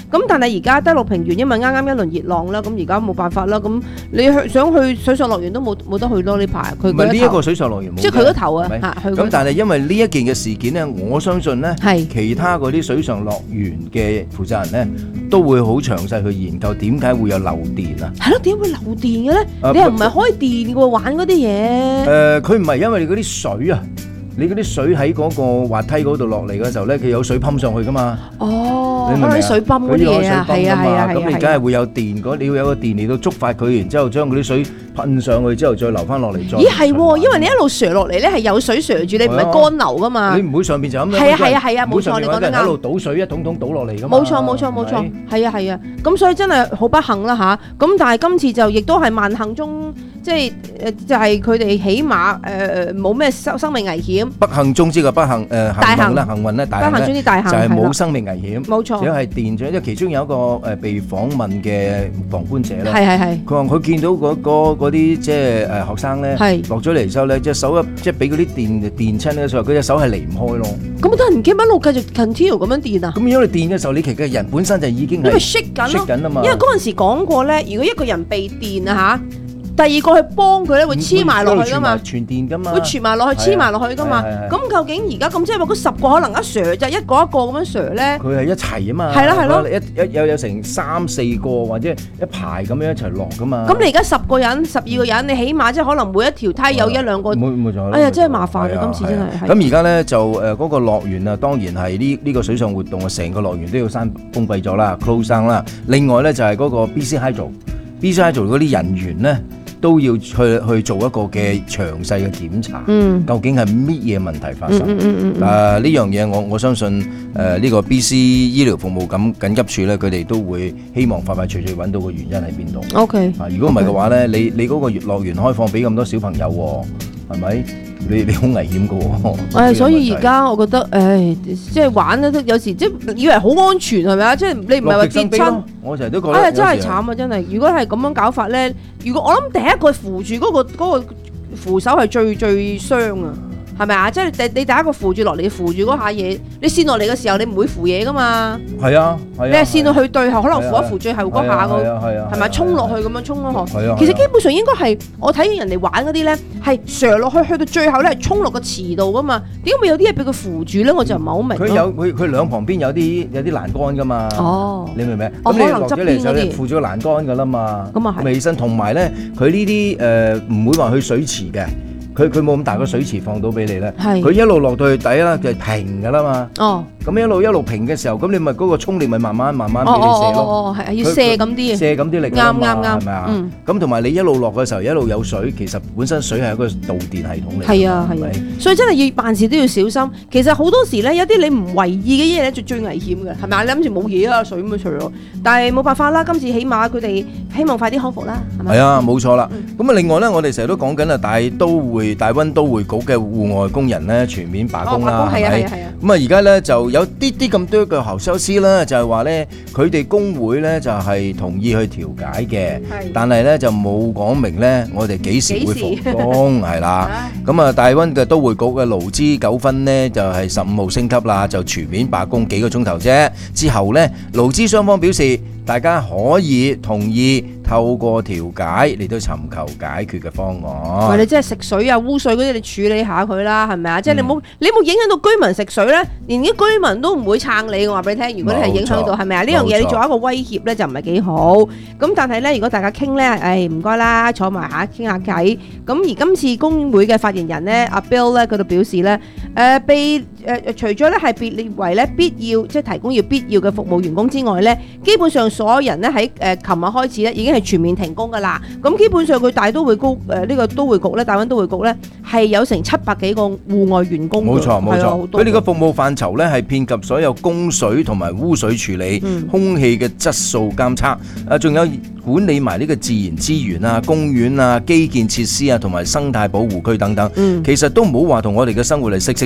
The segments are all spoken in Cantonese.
咁但係而家低陸平原因為啱啱一輪熱浪啦，咁而家冇辦法啦。咁你想去水上樂園都冇得去咯呢排。佢唔係呢一個水上樂園冇， 即係佢嗰頭啊嚇。 咁但係因為呢一件嘅事件咧，我相信咧，其他嗰啲水上樂園嘅負責人咧，都會好詳細去研究點解會有漏電啊。係咯，點會漏電嘅咧？你又唔係開電嘅喎，玩嗰啲嘢。 佢唔係因為你嗰啲水啊。你嗰啲水喺嗰個滑梯嗰度落嚟嘅時候咧，佢有水噴上去噶嘛？ 哦，可能水泵嗰啲嘢啊，係啊， 咁你梗係會有電，你要有個電嚟到觸發佢，然之後將嗰啲水噴上去之後，再流翻落嚟。 咦係喎，因為你一路瀡落嚟咧係有水瀡住你，唔係乾流噶嘛。 你唔會上邊就咁樣。 係啊，冇錯，你講得啱。 一路倒水一桶桶倒落嚟噶嘛。 冇錯，係啊，咁所以真係好不幸啦吓。咁但係今次就亦都係萬幸中，即係就係佢哋起碼冇咩生命危險。 不幸中之嘅不幸大幸啦，幸運咧，大幸不幸中之大幸就係冇生命危險。 冇錯， 只係電咗，因為其中有一個被訪問嘅旁觀者咧， 係佢話佢見到嗰啲即係學生咧落咗嚟之後咧，隻手即係俾嗰啲電親嘅時候，佢隻手係離唔開咯。 咁得人驚一路繼續 continue 咁樣電啊？ 咁因為電嘅時候，你其實人本身就已經係因為 shake 緊啊嘛。 因為嗰陣時講過咧，如果一個人被電啊嚇。第二個去幫佢咧，會黐埋落去噶嘛？ 傳電噶嘛？ 會傳埋落去，黐埋落去噶嘛？咁究竟而家咁即係話嗰10個可能一瀡就一個一個咁樣瀡咧？ 佢係一齊啊嘛。 係咯， 有成3、4個或者一排咁樣一齊落噶嘛。 咁你而家10個人、12個人，你起碼即係可能每一條梯有1、2個。 冇錯。 哎呀，真係麻煩啊！今次真係。 咁而家咧就嗰個樂園啊，當然係呢個水上活動啊，成個樂園都要封閉咗啦 ，close 啦。另外咧就係嗰個 BC Hydro 嗰啲人員咧。都要去做一個嘅詳細嘅檢查，究竟係乜嘢問題發生？呢樣嘢我相信呢個 BC 醫療服務緊急處咧，佢哋都會希望快脆揾到個原因喺邊度。 OK， 如果唔係嘅話咧，你嗰個樂園開放俾咁多小朋友，係咪？你好危險㗎喎！ 所以而家我覺得，即係玩咧都有時即係以為好安全係咪啊？即係你唔係話跌親， 我成日都覺得真係慘啊！真係，如果係咁樣搞法咧，如果我諗第一個扶住嗰個扶手係最傷啊！係咪啊？即係你第一個扶住落嚟，扶住嗰下嘢，你跣落嚟嘅時候，你唔會扶嘢噶嘛？ 係啊， 你係跣到去對後，可能扶一扶最後嗰下個，係咪衝落去咁樣衝咯？其實基本上應該係我睇完人哋玩嗰啲咧，係上落去到最後咧，係衝落個池度噶嘛？點解會有啲嘢俾佢扶住咧？我就唔係好明。 佢兩旁邊有啲欄杆噶嘛？ 哦， 你明唔明？ 咁你落咗嚟就扶住個欄杆噶啦嘛？ 咁啊係。 未起身，同埋咧，佢呢啲唔會話去水池嘅。佢冇咁大個水池放到俾你咧，佢一路落到去底啦，就係平噶啦嘛。哦，咁一路平嘅時候，咁你咪嗰個衝力咪慢慢俾你射咯。 係要射咁啲， 射咁啲力。啱，係咪啊？咁同埋你一路落嘅時候，一路有水，其實本身水係一個導電系統嚟。 係啊，所以真係要辦事都要小心。其實好多時咧，有啲你唔為意嘅嘢咧，就最危險嘅，係咪啊？你諗住冇嘢啊，水咁樣除咗，但係冇辦法啦。今次起碼佢哋希望快啲康復啦，係咪？ 係啊，冇錯啦。咁啊，另外咧，我哋成日都講緊啊，大溫都會局嘅戶外工人咧全面罷工啦，係咪？咁啊，而家咧就有啲咁多嘅喉收師啦，就係話咧，佢哋工會咧就係同意去調解嘅，但係咧就冇講明咧，我哋幾時會復工係啦。咁啊，大溫嘅都會局嘅勞資糾紛咧就係15號升級啦，就全面罷工幾個鐘頭啫。之後咧，勞資雙方表示，大家可以同意透過調解嚟到尋求解決嘅方案。 喂，你即係食水啊、污水嗰啲，你處理下佢啦，係咪啊？即係你冇影響到居民食水咧，連啲居民都唔會撐你。我話俾你聽，如果你係影響到，係咪啊？呢樣嘢你做一個威脅咧，就唔係幾好。咁但係咧，如果大家傾咧，唔該啦，坐埋下傾下偈。咁而今次工會嘅發言人咧，阿 Bill 咧，佢度表示咧，除咗咧係被列為咧必要，即係提供必要嘅服務員工之外咧，基本上所有人咧喺琴日開始咧已經係全面停工噶啦。咁基本上佢大都會呢個都會局咧，大溫都會局咧係有成700幾個戶外員工。 冇錯，佢哋嘅服務範疇咧係遍及所有供水同埋污水處理、空氣嘅質素監測，仲有管理埋呢個自然資源啊、公園啊、基建設施啊同埋生態保護區等等。其實都唔好話同我哋嘅生活係息息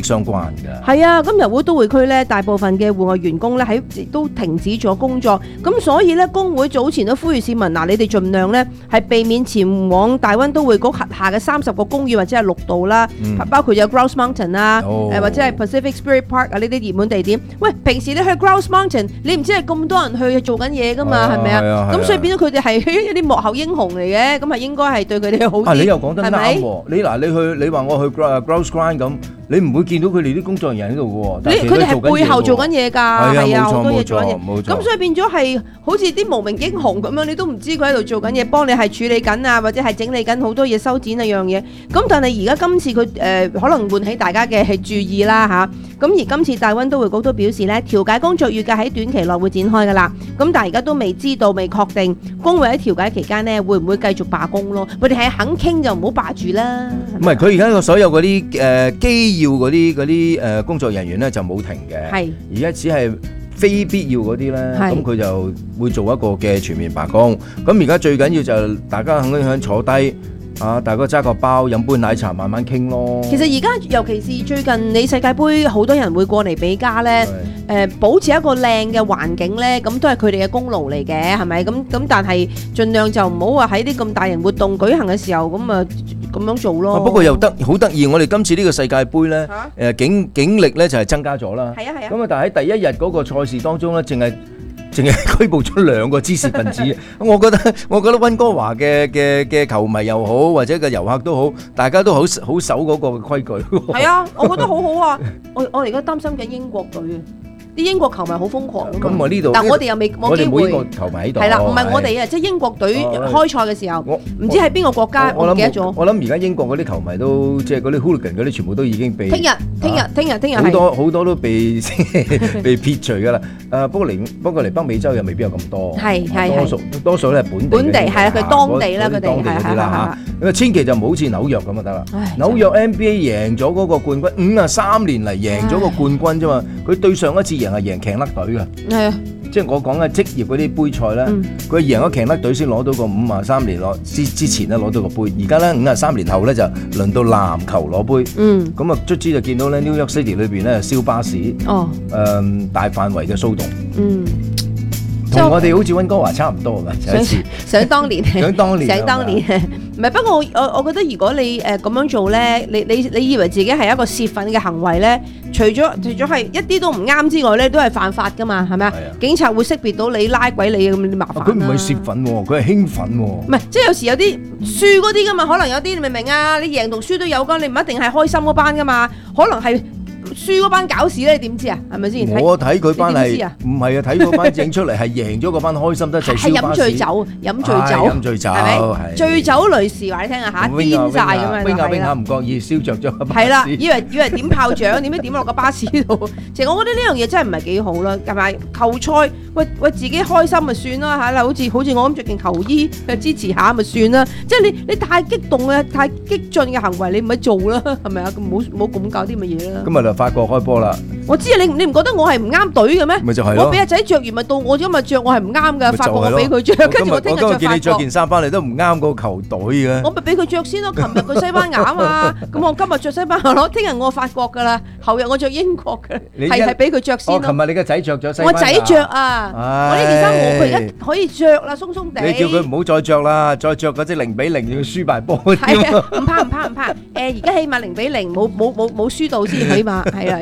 息相關㗎。 係啊，咁油污都會區咧，大部分嘅戶外員工咧都停止咗工作，咁所以咧工會早前都呼籲市民嗱，你哋盡量咧係避免前往大溫都會局轄下嘅30個公園或者係綠道啦，包括有 Grouse Mountain 啊，或者係 Pacific Spirit Park 啊呢啲熱門地點。喂，平時你去 Grouse Mountain， 你唔知係咁多人去做緊嘢㗎嘛，係咪啊？咁所以變咗佢哋係一啲幕後英雄嚟嘅，咁係應該係對佢哋好啲。 你又講得啱喎，你話我去 Grouse Grind 咁。你唔會見到佢哋啲工作人員喺度嘅喎，佢哋係背後做緊嘢㗎，係啊，好多嘢做緊嘢。咁所以變咗係好似啲無名英雄咁樣，你都唔知佢喺度做緊嘢，幫你係處理緊啊，或者係整理緊好多嘢、修剪一樣嘢。咁但係而家今次佢可能喚起大家嘅係注意啦嚇。咁而今次大溫都會局都表示咧，調解工作預計喺短期內會展開㗎啦。咁但係而家都未知道、未確定工會喺調解期間呢會唔會繼續罷工咯？佢哋係肯傾就唔好罷住啦。 唔係，佢而家個所有嗰啲機要嗰啲工作人員咧就冇停嘅，係而家只係非必要嗰啲咧，咁佢就會做一個嘅全面罷工。咁而家最緊要就係大家肯坐低。大家揸個包飲杯奶茶慢慢傾咯。其實而家尤其是最近你世界盃好多人會過嚟比加咧，保持一個靚嘅環境咧，咁都係佢哋嘅功勞嚟嘅，係咪？咁但係盡量就唔好話喺啲咁大型活動舉行嘅時候咁樣做咯。不過又好得意，我哋今次呢個世界盃咧，警力咧就係增加咗啦。係啊。咁但係喺第一日嗰個賽事當中咧，淨係拘捕咗2個滋事分子。我覺得溫哥華嘅球迷又好，或者個遊客都好，大家都好守嗰個規矩。係啊，我覺得好好啊。我而家擔心緊英國隊啊。啲英國球迷好瘋狂咁我呢度，但我哋又冇機會。我哋每個球迷喺度。係啦，唔係我哋啊，即係英國隊開賽嘅時候，唔知喺邊個國家，我唔記得咗。我諗而家英國嗰啲球迷都即係嗰啲 hooligan 嗰啲，全部都已經被聽日好多都被撇除㗎啦。不過嚟北美洲又未必有咁多。係多數咧係本地係啊，佢當地啦，佢哋係啦嚇。咁啊，千祈就唔好好似紐約咁就得啦。紐約 NBA 贏咗嗰個冠軍，53年嚟贏咗個冠軍啫嘛。佢對上一次贏係贏強甩隊嘅，係啊，即係我講嘅職業嗰啲杯賽咧，佢贏咗強甩隊先攞到個53年之前咧攞到個杯，而家咧53年後咧就輪到籃球攞杯，咁啊卒之就見到咧 New York City 裏邊咧燒巴士，大範圍嘅騷動，同我哋好似溫哥華差唔多㗎，想當年，唔係，不過我覺得如果你咁樣做咧，你以為自己係一個泄憤嘅行為咧，除咗係一啲都唔啱之外咧，都係犯法噶嘛，係咪啊？警察會識別到你拉鬼你咁麻煩。佢唔係泄憤喎，佢係興奮喎。唔係，即係有時有啲輸嗰啲噶嘛，可能有啲你明唔明啊？你贏同輸都有噶，你唔一定係開心嗰班噶嘛，可能係。輸嗰班搞事咧，你點知啊？係咪先？我睇佢班係唔係啊？睇嗰班整出嚟係贏咗嗰班開心得滯，係飲醉酒，係咪？醉酒累事話你聽下嚇，癲曬咁樣。邊下唔覺意燒着咗巴士。係啦，以為點炮仗，點解點落個巴士度？其實我覺得呢樣嘢真係唔係幾好啦，係咪？球賽喂自己開心咪算啦嚇，好似我咁着件球衣支持下咪算啦。即係你太激動嘅、太激進嘅行為，你唔係做啦，係咪啊？唔好咁搞啲乜嘢啦。今日就法國開波啦！我知啊，你唔覺得我係唔啱隊嘅咩？咪就係咯，我俾阿仔着完咪到我今日着，我係唔啱嘅。法國我俾佢着，跟住我聽日着法國。我今日見你着件衫翻嚟都唔啱個球隊嘅。我咪俾佢着先咯，琴日佢西班牙啊嘛，咁我今日着西班牙咯，聽日我法國噶啦，後日我着英國嘅，係俾佢着先咯。琴日你個仔着咗西班牙。我仔着啊，我呢件衫佢而家可以着啦，鬆鬆地。你叫佢唔好再着啦，再着嗰隻0-0要輸埋波。係啊，唔怕。而家起碼0-0，冇輸到先，起碼係啊。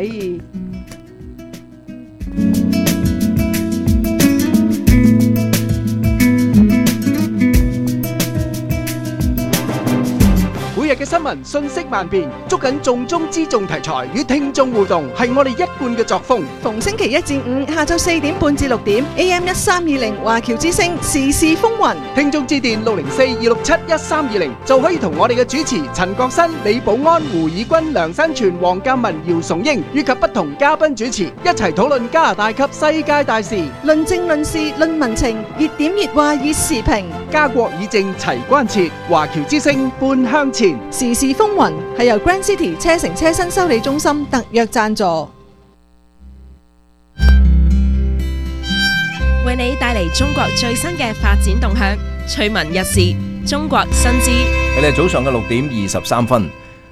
每日嘅新聞信息萬變，捉緊重中之重題材與聽眾互動，係我哋一貫嘅作風。 逢星期1至5下晝4點半至6點 AM 1320華僑之聲時事風雲， 聽眾致電604-267-1320就可以同我哋嘅主持陳國新、李寶安、胡以軍、梁新全、黃鑑文、姚崇英以及不同嘉賓主持一齊討論加拿大及世界大事， 論政論事論民情，熱點熱話熱時評， 家國以政齊關切，華僑之聲半向前。 時事風雲係由 Grand City 車城車身修理中心特約贊助， 為你帶嚟中國最新嘅發展動向，趣聞軼事，中國新知。 你哋早上嘅6點23分。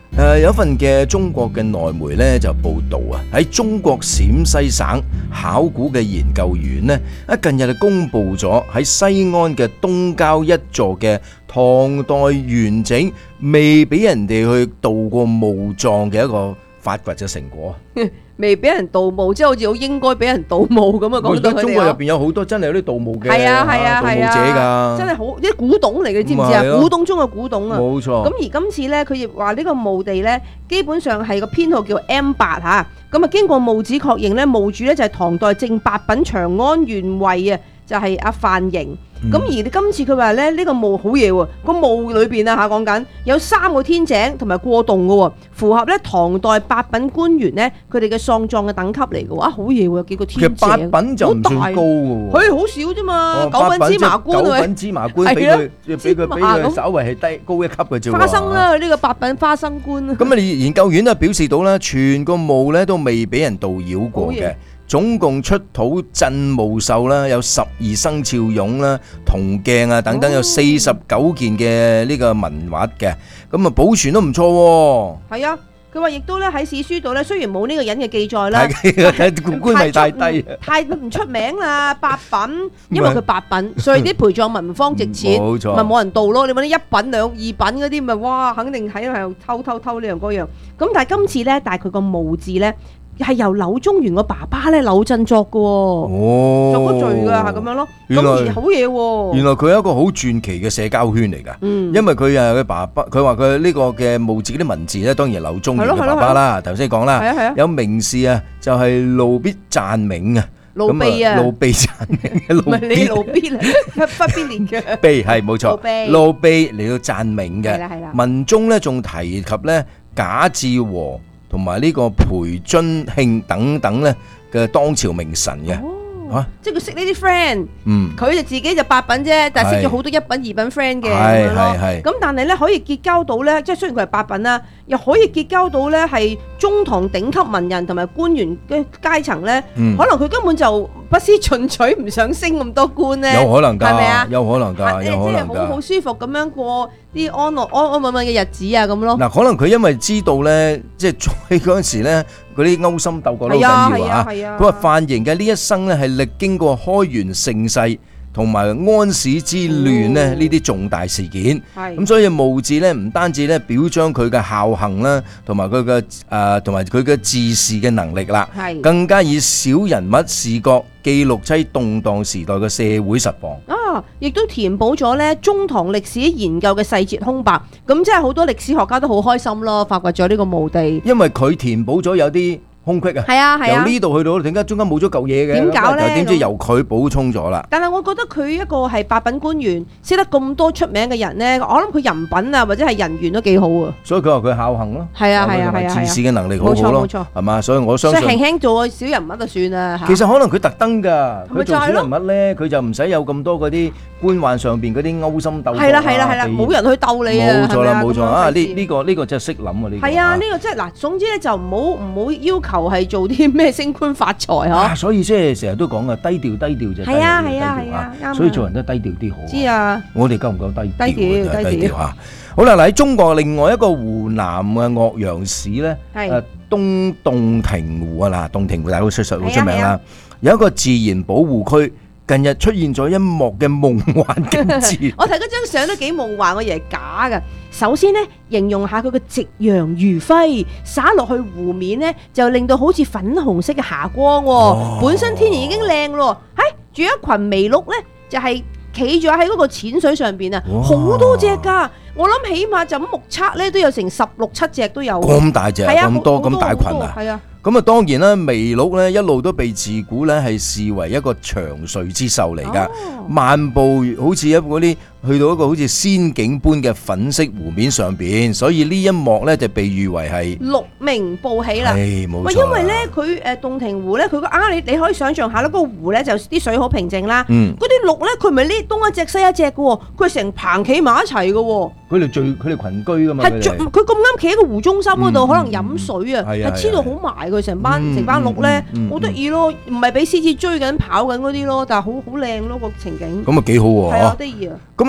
有一份嘅中國嘅內媒咧就報道啊，喺中國陝西省考古嘅研究院咧，近日就公布咗喺西安嘅東郊一座嘅唐代完整未俾人哋去盜過墓葬嘅一個發掘嘅成果。 未俾人盜墓，即係好似好應該俾人盜墓咁啊！講到佢哋中國入邊有好多真係有啲盜墓嘅， 係啊盜墓者㗎， 真係好啲古董嚟嘅，知唔知啊？古董中嘅古董啊！ 冇錯。 咁而今次咧，佢亦話呢個墓地咧，基本上係個編號叫 M8嚇。咁啊，經過墓址確認咧，墓主咧就係唐代正八品長安縣尉啊，就係阿范瑩。咁而你今次佢話咧，呢個墓好嘢喎，個墓裏邊啊嚇講緊有3個天井同埋過洞嘅喎，符合咧唐代八品官員咧佢哋嘅喪葬嘅等級嚟嘅喎，好嘢喎，有幾個天井， 其實八品就唔算高嘅喎， 佢好少啫嘛，9品芝麻官 9品芝麻官俾佢稍微係低高一級嘅啫喎。 花生啦，呢個八品花生官。 咁啊，研究院啊表示到啦，全個墓咧都未俾人盜擾過嘅。總共出土鎮墓獸啦，有12生肖俑啦、銅鏡啊等等，有49件嘅呢個文物嘅，咁啊保存都唔錯喎。 係啊，佢話亦都咧喺史書度咧，雖然冇呢個人嘅記載啦， 官位太低， 太唔出名啦，八品，因為佢八品，所以啲陪葬文方值錢， 冇錯， 咪冇人盜咯。你揾啲1品、2品嗰啲，咪哇，肯定喺度偷呢樣嗰樣。咁但係今次咧，但係佢個墓誌咧。係由柳宗元個爸爸咧柳振作嘅喎，作咗序㗎係咁樣咯，咁而好嘢喎。 原來佢係一個好傳奇嘅社交圈嚟㗎，因為佢佢爸爸，佢話佢呢個嘅墓誌嗰啲文字咧，當然柳宗元嘅爸爸啦，頭先講啦，有名士啊，就係路必讚銘啊， 路必啊， 路必讚銘， 唔係你路必啊，不必連嘅， 必係冇錯，路必嚟到讚銘嘅，文中咧仲提及咧賈志和。同埋呢個裴津慶等等咧嘅當朝名臣嘅，即係佢識呢啲 friend，佢就自己就八品啫，但係識咗好多1品、2品 friend 嘅咁樣咯。咁但係咧可以結交到咧，即係雖然佢係八品啦，又可以結交到咧係中唐頂級文人同埋官員嘅階層咧，可能佢根本就不思進取，唔想升咁多官咧， 有可能㗎， 係咪啊？ 有可能㗎，有可能㗎， 即係好舒服咁樣過啲安穩穩嘅日子啊，咁咯。 嗱，可能佢因為知道咧，即係喺嗰陣時咧，嗰啲勾心鬥角都好緊要啊。佢話范瑩嘅呢一生咧係歷經過開元盛世同埋安史之亂咧呢啲重大事件，咁所以墓誌咧唔單止咧表彰佢嘅孝行啦，同埋佢嘅治世嘅能力啦，更加以小人物視角記錄喺動盪時代嘅社會實況。 亦都填補咗咧中唐歷史研究嘅細節空白，咁即係好多歷史學家都好開心咯，發掘咗呢個墓地。 因為佢填補咗有啲空隙啊，由呢度去到點解中間冇咗嚿嘢嘅？ 點搞咧？ 點知由佢補充咗啦？ 但係我覺得佢一個係八品官員，識得咁多出名嘅人咧，我諗佢人品啊或者係人緣都幾好啊。 所以佢話佢孝行咯， 係啊， 治事嘅能力好好咯，冇錯，係嘛？所以我相信， 所以輕輕做個小人物就算啦。 其實可能佢特登㗎，佢做小人物咧，佢就唔使有咁多嗰啲官宦上邊嗰啲勾心鬥角。係啦， 冇人去鬥你啊！ 冇錯啊！呢個真係識諗啊！呢個係啊，呢個即係嗱，總之咧就唔好要求係做啲咩升官發財嗬。 所以即係成日都講啊，低調就係啊，所以做人都低調啲好。 知啊， 我哋夠唔夠低調？ 低調啊！好啦，嗱喺中國另外一個湖南嘅岳陽市咧，東洞庭湖啊，嗱，洞庭湖大家好出名啦，有一個自然保護區。近日出現咗一幕嘅夢幻景緻， 我睇嗰張相都幾夢幻，我以為係假㗎。首先呢，形容下佢嘅夕陽餘暉灑落去湖面呢，就令到好似粉紅色嘅霞光喎。本身天然已經靚咯，仲有一群麋鹿呢，就係企咗喺嗰個淺水上邊啊，好多隻㗎。我諗起碼就咁目測咧，都有成16、17隻都有。咁大隻，咁多咁大群啊！ 係啊。 咁啊，當然啦，麋鹿咧一路都被自古咧係視為一個長睡之獸嚟㗎，漫步好似嗰啲去到一個好似仙境般嘅粉色湖面上邊，所以呢一幕咧就被譽為係鹿鳴報喜啦。冇錯。因為咧佢洞庭湖咧，佢你可以想象下啦，嗰個湖咧就啲水好平靜啦。嗰啲鹿咧，佢唔係呢東一隻西一隻嘅喎，佢係成棚企埋一齊嘅喎。 佢哋群居㗎嘛。 佢咁啱企喺個湖中心嗰度，可能飲水啊，係黐到好埋佢成班鹿咧，好得意咯，唔係俾獅子追緊跑緊嗰啲咯，但係好靚咯個情景。 咁啊幾好喎！ 係啊，得意啊！ 咁啊，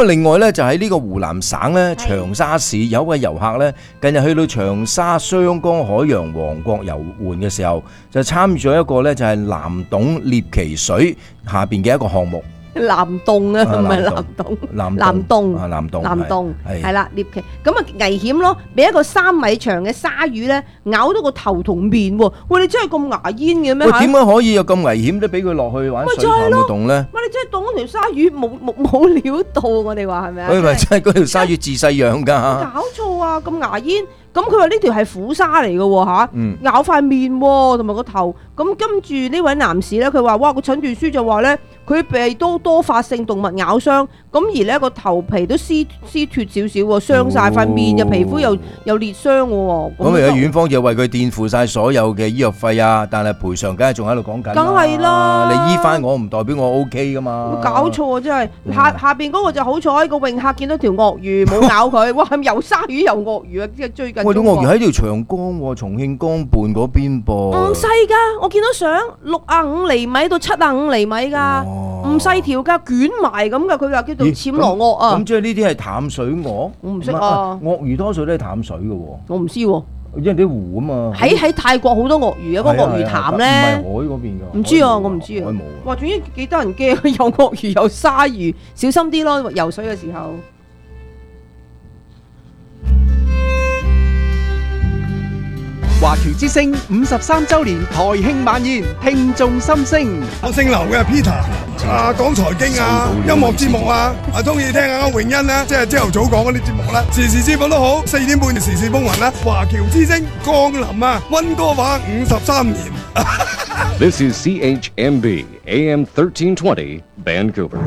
另外咧就喺呢個湖南省咧長沙市有一位遊客咧，近日去到長沙雙江海洋王國遊玩嘅時候，就參與咗一個咧就係南洞獵奇水下邊嘅一個項目。 南洞啊，唔係南洞，南洞係啦，獵奇咁啊危險咯，俾一個3米長嘅鯊魚咧咬到個頭同面喎！喂，你真係咁牙煙嘅咩？ 喂，點解可以有咁危險都俾佢落去玩水上活動咧？ 喂，你真係當嗰條鯊魚冇料到，我哋話係咪啊？ 喂，咪真係嗰條鯊魚自細養㗎？ 搞錯啊！咁牙煙。咁佢話呢條係虎鯊嚟嘅喎嚇，咬塊面喎，同埋個頭。咁跟住呢位男士咧，佢話：哇！佢診斷書就話咧，佢被多發性動物咬傷，咁而咧個頭皮都撕脱少少喎，傷晒塊面嘅皮膚又裂傷喎。 咁而家院方就為佢墊付晒所有嘅醫藥費啊，但係賠償梗係仲喺度講緊。 梗係啦， 你醫翻我唔代表我 OK 噶嘛。 搞錯啊！真係下邊嗰個就好彩，個泳客見到條鱷魚冇咬佢，哇！又鯊魚又鱷魚啊！即係最近。 喂，條鱷魚喺條長江喎，重慶江畔嗰邊噃。 唔細㗎，我見到相65厘米到75厘米㗎，唔細條㗎，捲埋咁㗎。佢話叫做暹羅鱷啊。咁即係呢啲係淡水鱷？ 我唔識啊。 鱷魚多數都係淡水嘅喎。 我唔知喎。 因為啲湖啊嘛。喺泰國好多鱷魚啊，嗰個鱷魚潭咧。唔係海嗰邊㗎。 唔知啊，我唔知啊。海冇。哇，總之幾得人驚，有鱷魚有鯊魚，小心啲咯，游水嘅時候。 華僑之聲53週年台慶晚宴，聽眾心聲。 我姓劉嘅 Peter，講財經啊，音樂節目啊，中意聽下詠欣啦，即係朝頭早講嗰啲節目啦，時事節目都好，4點半時事風雲啦。華僑之聲降臨啊，溫哥華53年。 This is CHMB AM 1320 Vancouver。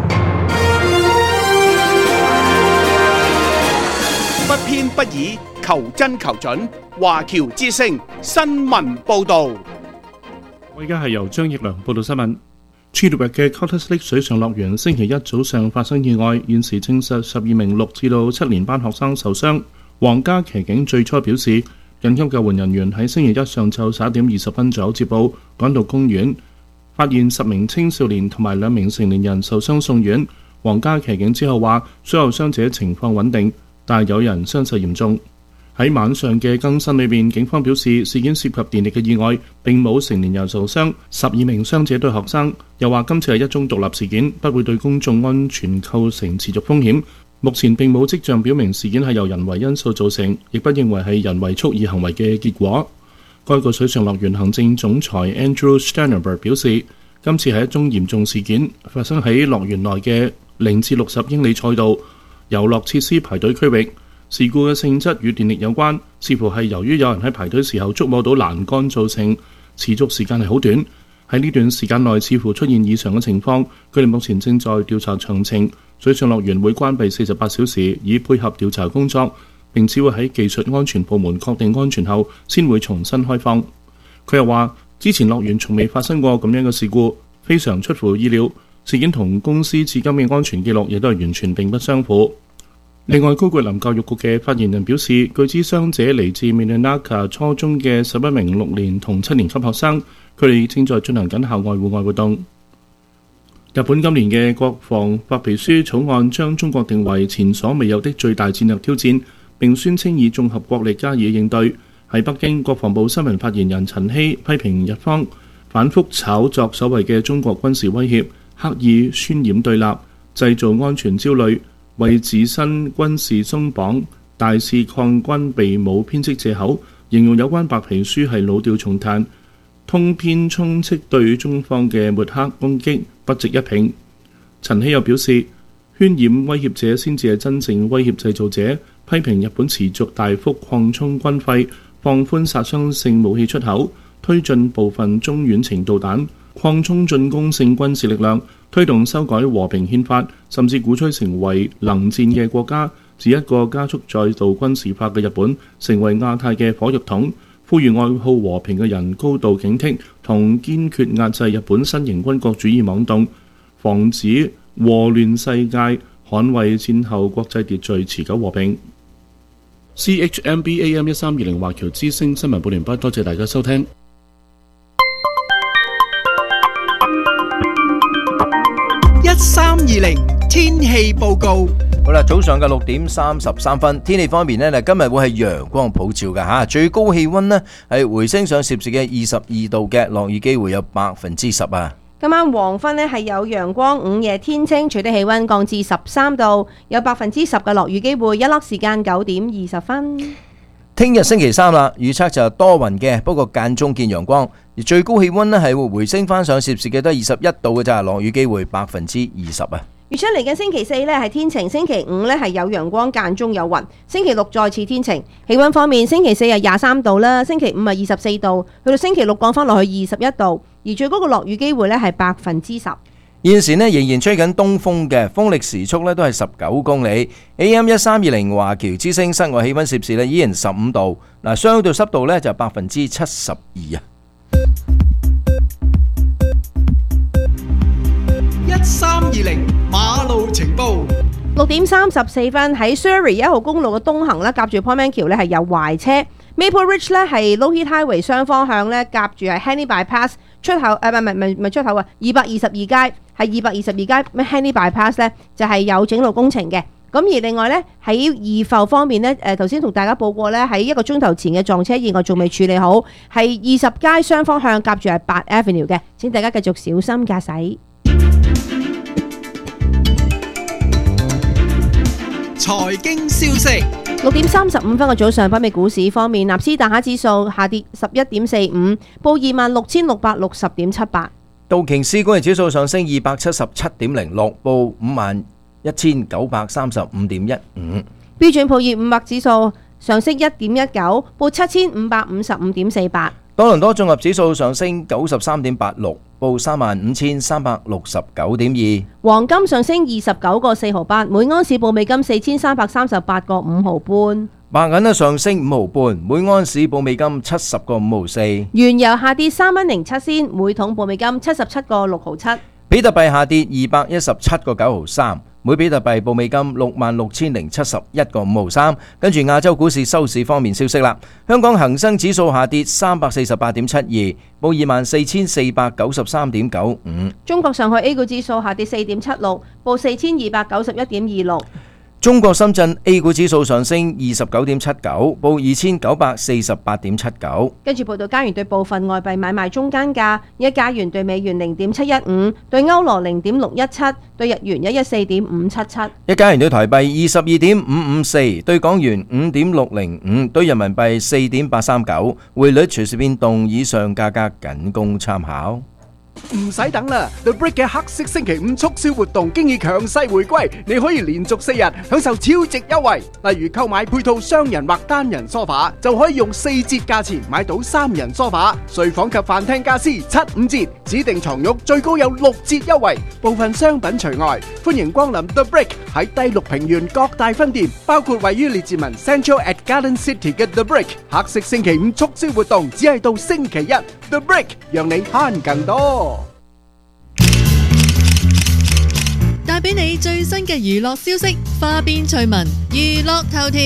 不偏不倚，求真求準。華僑之聲新聞報導。 我而家係由張奕良報道新聞。Chilliwack 嘅 Cottage Lake 水上樂園星期一早上發生意外，現時證實12名6至7年班學生受傷。皇家騎警最初表示，緊急救援人員喺星期一上晝11點20分左右接報，趕到公園，發現10名青少年同埋2名成年人受傷送院。皇家騎警之後話，所有傷者情況穩定，但有人傷勢嚴重。喺晚上嘅更新裏面，警方表示事件涉及電力嘅意外，並冇成年人受傷，12名傷者都係學生。又話今次係一宗獨立事件，不會對公眾安全構成持續風險。目前並冇跡象表明事件係由人為因素造成，亦不認為係人為蓄意行為嘅結果。該個水上樂園行政總裁 Andrew Sternberg 表示，今次係一宗嚴重事件，發生喺樂園內嘅0至60英里賽道遊樂設施排隊區域。事故嘅性質與電力有關，似乎係由於有人喺排隊時候觸摸到欄杆造成，持續時間係好短。喺呢段時間內似乎出現異常嘅情況，佢哋目前正在調查詳情。水上樂園會關閉48小時，以配合調查工作，並只會喺技術安全部門確定安全後，先會重新開放。佢又話，之前樂園從未發生過咁樣嘅事故，非常出乎意料。事件同公司至今嘅安全記錄亦都係完全並不相符。另外，高桂林教育局嘅發言人表示，據知傷者嚟自 Minnaka 初中嘅11名6年同7年級學生，佢哋正在進行緊校外戶外活動。日本今年嘅國防白皮書草案將中國定為前所未有的最大戰略挑戰，並宣稱以綜合國力加以應對。喺北京，國防部新聞發言人陳希批評日方反覆炒作所謂嘅中國軍事威脅，刻意渲染對立，製造安全焦慮，為自身軍事鬆綁、大肆抗軍備武編織藉口，形容有關白皮書係老調重彈，通篇充斥對中方嘅抹黑攻擊，不值一評。陳希又表示，渲染威脅者先至係真正威脅製造者，批評日本持續大幅擴充軍費，放寬殺傷性武器出口，推進部分中遠程導彈，擴充進攻性軍事力量，推動修改和平憲法，甚至鼓吹成為能戰嘅國家，指一個加速再度軍事化嘅日本成為亞太嘅火藥桶，呼籲愛好和平嘅人高度警惕同堅決壓制日本新型軍國主義妄動，防止禍亂世界，捍衛戰後國際秩序持久和平。CHMB AM 1320華僑之聲新聞報完畢，多謝大家收聽。 1320 天氣報告。 好啦，早上嘅6:33，天氣方面呢，今日會係陽光普照嘅吓，最高氣溫呢係回升上攝氏嘅22度嘅，落雨機會有10%啊。 今晚黃昏呢係有陽光，午夜天清，最低氣溫降至13度，有10%嘅落雨機會，一粒時間9:20。 聽日星期三啦，預測就多雲嘅，不過間中見陽光，而最高氣溫呢係會回升翻上攝氏嘅都係21度嘅咋，落雨機會20%啊。 預測嚟緊星期四呢係天晴，星期五呢係有陽光間中有雲，星期六再次天晴。氣溫方面，星期四係23度啦，星期五係24度，去到星期六降翻落去21度，而最高嘅落雨機會呢係10%。 現時呢仍然吹緊東風嘅，風力時速呢都係19公里。AM1320華僑之聲室外氣溫攝氏呢依然15度，嗱，相對濕度呢就72%啊。 1320馬路情報。 6:34喺 Surrey 1號公路嘅東行咧，夾住 Point Man 橋咧係有壞車。Maple Ridge 咧係 Lougheed Highway 雙方向咧，夾住係 Henny Bypass 出口，唔係出口啊，222街係222街咩 Henny Bypass 咧就係有整路工程嘅。咁而另外咧喺二埠方面咧，頭先同大家報過咧，喺1個鐘頭前嘅撞車意外仲未處理好，係20街雙方向夾住係8 Avenue 嘅，請大家繼續小心駕駛。 財經消息。 6:35嘅早上，北美股市方面，納斯達克指數下跌11.45，報26,660.78。 道瓊斯工業指數上升277.06，報51,935.15。 標準普爾500指數上升1.19，報7,555.48。 多倫多綜合指數上升93.86，報35,369.2。 黃金上升29個4毫8，每安士報美金4,338個5毫半。 白銀呢上升5毫半，每安士報美金70個5毫4。 原油下跌3蚊07仙，每桶報美金77個6毫7。 比特幣下跌217個9毫3，每比特幣報美金66,071個5毫3。跟住亞洲股市收市方面消息啦，香港恒生指數下跌348.72，報24,493.95。 中國上海 A 股指數下跌4.76，報4,291.26。 中國深圳 A 股指數上升29.79，報2,948.79。 跟住報道加元對部分外幣買賣中間價：一加元對美元0.715，對歐羅0.617，對日元114.577。 一加元對台幣22.554，對港元5.605，對人民幣4.839。匯率隨時變動，以上價格僅供參考。 唔使等啦 ，The Brick 嘅黑色星期五促銷活動經已強勢回歸，你可以連續4日享受超值優惠。例如購買配套雙人或單人梳化，就可以用4折價錢買到3人梳化。睡房及飯廳家私7-5折，指定床褥最高有6折優惠，部分商品除外。歡迎光臨 The Brick 喺第6平原各大分店，包括位於列治文 Central at Garden City 嘅 The Brick 黑色星期五促銷活動，只係到星期一。The Brick 讓你慳更多。 帶俾你最新嘅娛樂消息，花邊趣聞，娛樂頭條。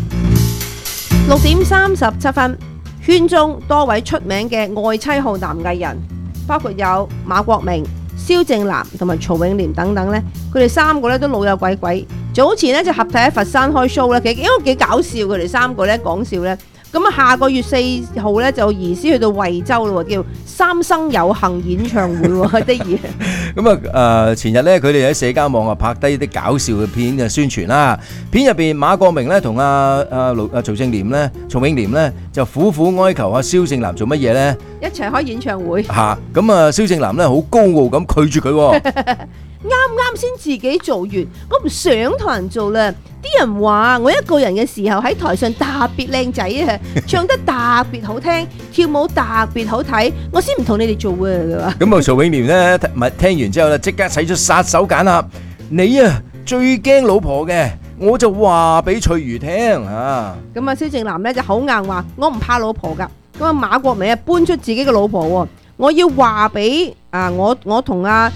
6:37，圈中多位出名嘅愛妻號男藝人，包括有馬國明、蕭正楠同埋曹永廉等等咧，佢哋3個咧都老友鬼鬼。早前咧就合體喺佛山開 show 咧，其實應該幾搞笑，佢哋3個咧講笑咧。咁啊，下個月4號咧就移師去到惠州咯，叫三生有幸演唱會喎，得意。 咁啊，前日咧佢哋喺社交網拍低啲搞笑嘅片嘅宣傳啦。片入邊馬國明咧同曹永廉咧就苦苦哀求阿蕭正楠做乜嘢咧？ 一齊開演唱會。 嚇！咁啊，蕭正楠咧好高傲咁拒絕佢。 啱先自己做完，我唔想同人做啦。啲人話我一個人嘅時候喺台上特別靚仔啊，唱得特別好聽，跳舞特別好睇，我先唔同你哋做啊。 咁啊，曹永廉咧聽完之後咧，即刻使出殺手鐧啦！你啊最驚老婆嘅，我就話俾翠如聽啊。咁啊， 蕭正楠咧就好硬話，我唔怕老婆噶。咁啊，馬國明啊搬出自己嘅老婆喎，我要話俾我同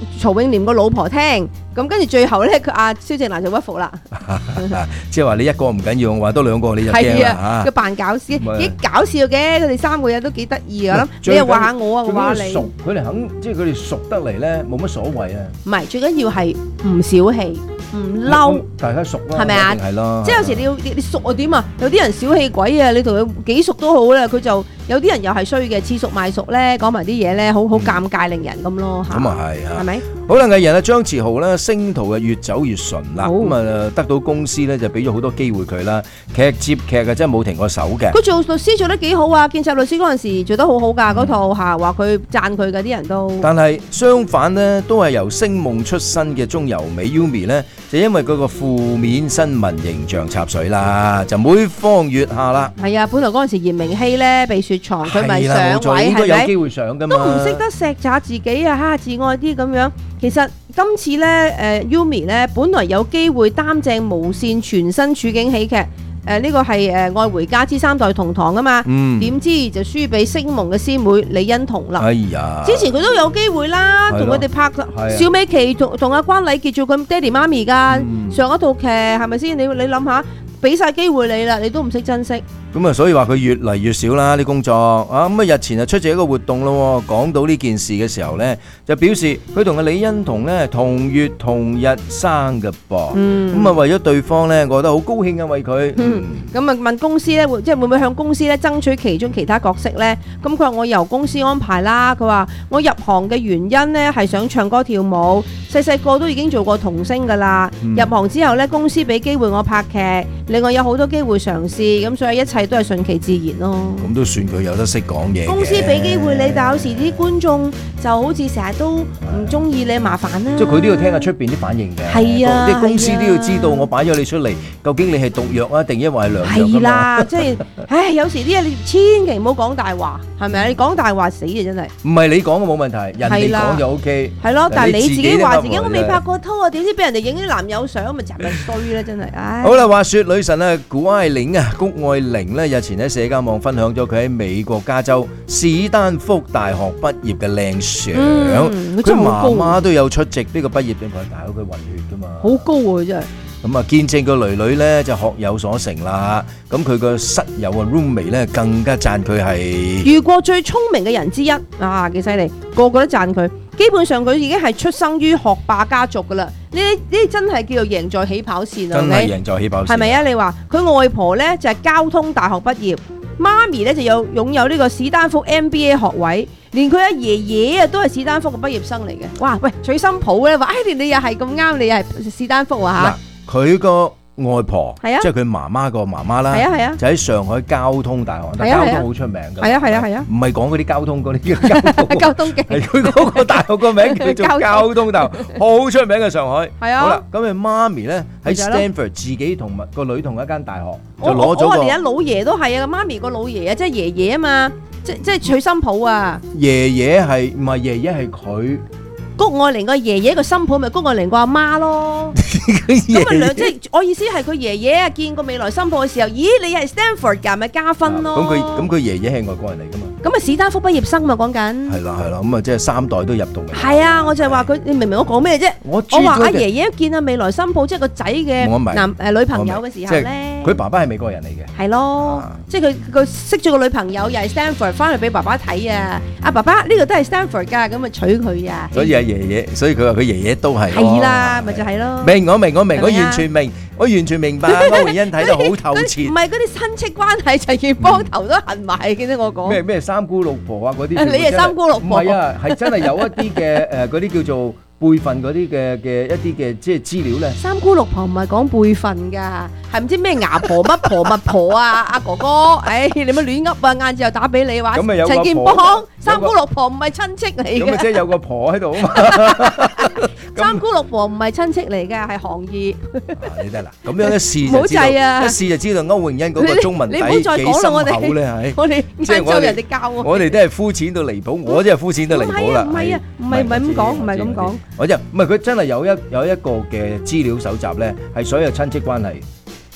曹永廉個老婆聽，咁跟住最後咧，阿蕭正楠就屈服啦。 即係話你一個唔緊要，我話多兩個你就驚啦嚇。 佢扮搞笑，幾搞笑嘅，佢哋3個人都幾得意啊！你又話下我啊，我話你。 熟，佢哋肯，即係佢哋熟得嚟咧，冇乜所謂啊。 唔係，最緊要係唔小氣，唔嬲。 大家熟啦， 係咪啊？ 係咯。 即係有時你熟啊點啊？有啲人小氣鬼啊，你同佢幾熟都好啦，佢就有啲人又係衰嘅，恃熟賣熟咧，講埋啲嘢咧，好尷尬令人咁咯嚇。 咁啊係啊， 係咪？ 好啦，藝人啊張馳豪咧星途啊越走越順啦，咁啊得到公司咧就俾咗好多機會佢啦，劇接劇啊真係冇停過手嘅。 佢做律師做得幾好啊！見習律師嗰陣時做得好好㗎，嗰套嚇話佢讚佢嘅啲人都。 但係相反呢，都係由星夢出身嘅中油美 Yumi 呢，就因為佢個負面新聞形象插水啦，就每況愈下啦。 係啊，本來嗰陣時嚴明熙咧被雪藏，佢咪上位應該有係機會上㗎嘛？ 都唔識得錫詐自己啊，嚇自愛啲咁樣。其實今次咧，Yumi 咧本來有機會擔正無線全新處境喜劇。呢個係愛回家之3代同堂啊嘛，點知就輸俾星夢嘅師妹李欣彤啦。 哎呀！ 之前佢都有機會啦，同佢哋拍邵美琪同阿關禮傑做佢爹哋媽咪㗎，上一套劇係咪先？你諗下，俾晒機會你啦，你都唔識珍惜。 咁啊，所以話佢越嚟越少啦啲工作啊。咁啊，日前就出席一個活動咯，講到呢件事嘅時候咧，就表示佢同阿李欣彤咧同月同日生嘅噃。咁啊，為咗對方咧，我覺得好高興啊，為佢。 咁啊，問公司咧，即係會唔會向公司咧爭取其中其他角色咧？咁佢話我由公司安排啦。佢話我入行嘅原因咧係想唱歌跳舞，細個都已經做過童星㗎啦。入行之後咧，公司俾機會我拍劇，另外有好多機會嘗試，咁所以一切都係順其自然咯。 咁都算佢有得識講嘢。 公司俾機會你，但有時啲觀眾就好似成日都唔中意你，麻煩啦。 即係佢都要聽下出邊啲反應嘅。 係啊， 啲公司都要知道我擺咗你出嚟，究竟你係毒藥啊，定抑或係良藥㗎嘛？ 係啦，即係，唉，有時啲嘢你千祈唔好講大話，係咪啊？你講大話死嘅真係。 唔係你講嘅冇問題，人哋講就 OK。 係咯，但係你自己話自己我未拍過拖啊，點知俾人哋影啲男友相，咪就係衰咧，真係。唉。 好啦，話說女神啊，谷愛凌咧日前喺社交網分享咗佢喺美國加州史丹福大學畢業嘅靚相，佢媽媽都有出席呢個畢業典禮，大佬佢混血噶嘛， 好高啊真係。 咁啊，見證個女女咧就學有所成啦。咁佢個室友啊 roommate 咧更加讚佢係遇過最聰明嘅人之一啊，幾犀利，個個都讚佢。基本上佢已經係出生於學霸家族噶啦，呢啲真係叫做贏在起跑線啊！ 真係贏在起跑線， 係咪啊？你話佢外婆咧就係交通大學畢業，媽咪咧就擁有呢個史丹福 MBA 學位，連佢阿爺爺啊都係史丹福嘅畢業生嚟嘅。哇！喂，娶新抱咧話，你又係咁啱，你又係史丹福啊嚇！ 佢個外婆係啊， 即係佢媽媽個媽媽啦， 係啊， 就喺上海交通大學，但交通好出名㗎。 係啊， 唔係講嗰啲交通嗰啲交通嘅， 係佢嗰個大學個名叫做交通大學，好出名嘅上海。 係啊， 好啦，咁佢媽咪咧喺 Stanford 自己同個女同一間大學，就攞咗個。 我哋老爺都係啊，媽咪個老爺啊，即係爺爺啊嘛，即係娶新抱啊。 爺爺係唔係爺爺係佢？ 谷愛凌個爺爺個新抱咪谷愛凌個阿媽咯，咁啊即係我意思係佢爺爺啊見過未來新抱嘅時候，咦你係 Stanford 㗎咪加分咯？ 咁佢爺爺係外國人嚟㗎嘛？ 咁啊史丹福畢業生嘛講緊。 係啦，咁啊即係3代都入到嘅。 係啊，我就係話佢，你明唔明我講咩啫？我話阿爺爺見啊未來新抱即係個仔嘅女朋友嘅時候咧， 佢爸爸係美國人嚟嘅。 係咯，即係佢識咗個女朋友又係 Stanford， 翻去俾爸爸睇啊！阿爸爸呢個都係 Stanford 㗎，咁咪娶佢啊！ 所以係爺爺，所以佢話佢爺爺都係。 係啦，咪就係咯。 明，我完全明，我完全明白。歐詠欣睇得好透徹。唔係嗰啲親戚關係，陳健波頭都痕埋嘅啫，我講。 咩三姑六婆啊嗰啲？ 你係三姑六婆？ 唔係啊，係真係有一啲嘅嗰啲叫做輩份嗰啲嘅一啲嘅即係資料咧。 三姑六婆唔係講輩份㗎，係唔知咩牙婆乜婆乜婆啊？阿哥哥，你乜亂噏啊？晏晝又打俾你話，陳健波三姑六婆唔係親戚嚟嘅。 咁啊，即係有個婆喺度啊嘛。 三姑六婆唔係親戚嚟嘅，係行業。 你得啦，咁樣一試就知道，一試就知道歐詠欣嗰個中文底幾深厚咧，係。 我哋即係人哋教我哋都係膚淺到離譜，我真係膚淺到離譜啦。 唔係啊，唔係咁講，唔係咁講。 我就唔係佢真係有一個嘅資料搜集咧，係所有親戚關係。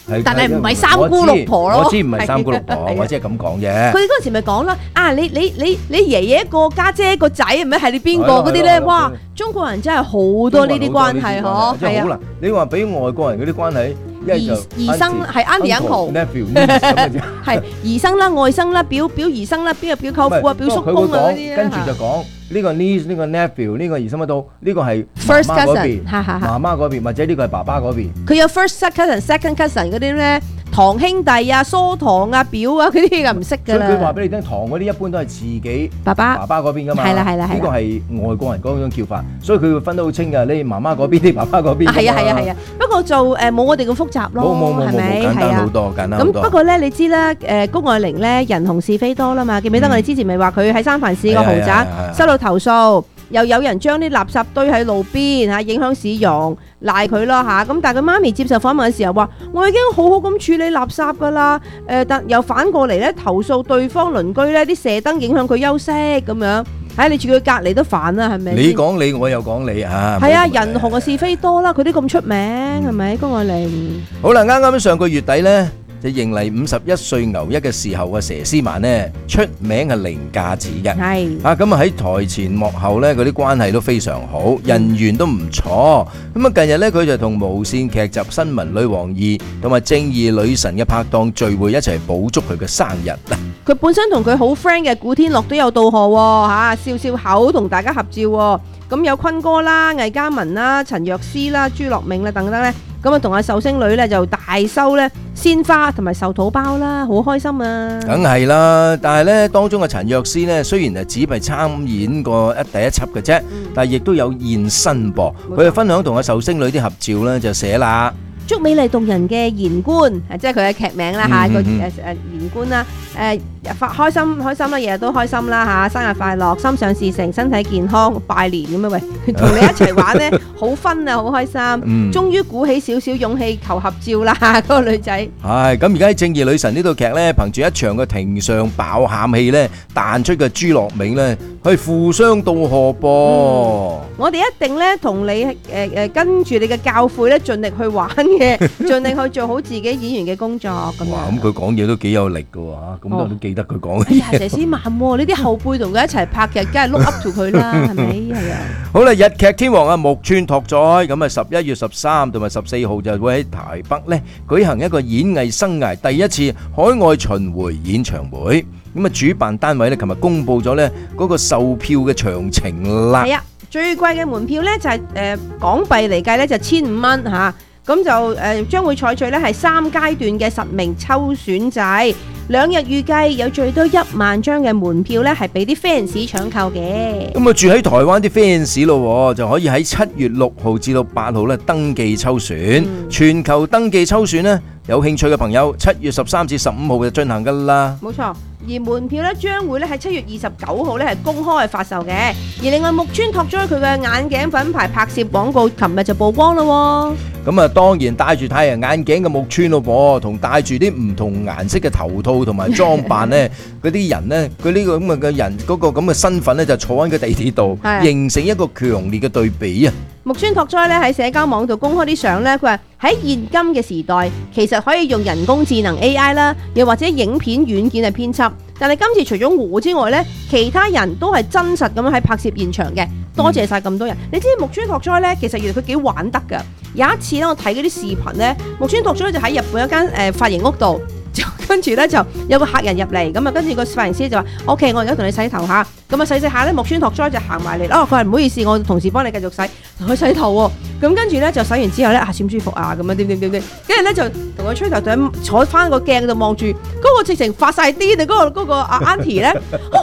但係唔係三姑六婆咯。 我知唔係三姑六婆，我只係咁講啫。 佢哋嗰陣時咪講啦，你爺爺個家姐個仔係咪係你邊個嗰啲咧？哇！中國人真係好多呢啲關係嗬， 係啊。你話俾外國人嗰啲關係， 姨甥係 auntie uncle， 係姨甥啦、外甥啦、表姨甥啦、邊個表舅父啊、表叔公啊嗰啲。 跟住就講呢個 niece、呢個 nephew、呢個姨甥乜都，呢個係 first cousin， 媽媽嗰邊，或者呢個係爸爸嗰邊。 佢有 first cousin、second cousin 嗰啲咧。堂兄弟啊、疏堂啊、表啊嗰啲就唔識㗎啦。 所以佢話俾你聽，堂嗰啲一般都係自己爸爸嗰邊㗎嘛。 係啦。 呢個係外國人嗰種叫法，所以佢會分得好清㗎。你媽媽嗰邊，你爸爸嗰邊。 係啊。不過就冇我哋咁複雜咯。 冇，簡單好多，簡單好多。 咁不過咧，你知啦，谷愛凌咧人紅是非多啦嘛。記唔記得我哋之前咪話佢喺三藩市個豪宅收到投訴？又有人將啲垃圾堆喺路邊嚇，影響市容，賴佢咯嚇。咁但係佢媽咪接受訪問嘅時候話：我已經好好咁處理垃圾㗎啦。但又反過嚟咧投訴對方鄰居咧啲射燈影響佢休息咁樣。你住佢隔離都煩啦，係咪？ 你講你，我又講你嚇。 係啊，人紅嘅是非多啦，佢啲咁出名係咪？谷愛凌。 好啦，啱上個月底咧，就迎嚟51歲牛一嘅時候嘅佘詩曼呢，出名係零架子嘅。係咁喺台前幕後呢，嗰啲關係都非常好，人緣都唔錯。咁近日呢，佢就同無線劇集《新聞女王2》同埋《正義女神》嘅拍檔聚會，一齊補祝佢嘅生日。 佢本身同佢好 friend 嘅古天樂都有到賀笑口同大家合照。咁有坤哥啦、魏嘉文啦、陳若思啦、朱樂明啦等等咧，咁同阿壽星女咧就大收咧鮮花同埋壽桃包啦，好開心啊！ 梗係啦，但係咧當中嘅陳若思咧，雖然係只係參演過第一輯嘅啫，但係亦都有現身噃。佢就分享同阿壽星女啲合照咧，就寫啦。 祝美麗動人嘅言官，即係佢嘅劇名啦嚇，個言官啦，開心啦，日日都開心啦嚇，生日快樂，心想事成，身體健康，拜年咁樣喂，同你一齊玩咧，好分啊，好開心，終於鼓起少少勇氣求合照啦，嗰個女仔。係咁而家喺《正義女神》呢套劇咧，憑住一場嘅庭上爆喊戲咧，彈出嘅朱樂明咧，去互相道賀噃。 我哋一定咧同你跟住你嘅教誨咧，盡力去玩。盡力去做好自己演員嘅工作咁。 哇！咁佢講嘢都幾有力㗎喎，咁多人都記得佢講嘅。 哎呀，佘詩曼喎，呢啲後輩同佢一齊拍劇，梗係 look up to 佢啦，係咪？係啊。 好啦，日劇天王木村拓哉咁11月13同埋14號就會喺台北咧舉行一個演藝生涯第一次海外巡迴演唱會。咁主辦單位咧琴日公布咗咧嗰個售票嘅詳情啦。係啊，最貴嘅門票咧就係港幣嚟計咧就1500蚊嚇。咁就將會採取咧係3階段嘅實名抽選制，2日預計有最多1萬張嘅門票咧係俾啲 fans 搶購嘅。咁住喺台灣啲 fans 咯，就可以喺7月6號至到8號咧登記抽選，全球登記抽選呢，有興趣嘅朋友7月13至15號就進行噶啦。冇錯。而門票咧將會咧喺7月29號咧係公開發售嘅。而另外木村拓哉佢嘅眼鏡品牌拍攝廣告，琴日就曝光啦。咁當然戴住太陽眼鏡嘅木村咯噃，同戴住啲唔同顏色嘅頭套同埋裝扮咧，嗰啲人咧，佢呢個咁嘅人嗰個咁嘅身份咧，就坐喺個地鐵度，形成一個強烈嘅對比啊！木村拓哉咧喺社交網度公開啲相咧，佢話喺現今嘅時代，其實可以用人工智能 AI 啦，又或者影片軟件嚟編輯。但係今次除咗我之外咧，其他人都係真實咁樣喺拍攝現場嘅。多謝晒咁多人。你知木村拓哉咧，其實原來佢幾玩得㗎。有一次咧，我睇嗰啲視頻咧，木村拓哉就喺日本一間髮型屋度。跟住咧就有個客人入嚟，咁跟住個髮型師就話 ：OK， 我而家同你洗頭下。咁洗下咧，木村拓哉就行埋嚟。佢話唔好意思，我同事幫你繼續洗，同佢洗頭喎。咁跟住咧就洗完之後咧，舒唔舒服啊？咁樣點。跟住咧就同佢吹頭，坐翻個鏡度望住嗰個直情發晒癲啊！嗰個阿 Auntie 咧，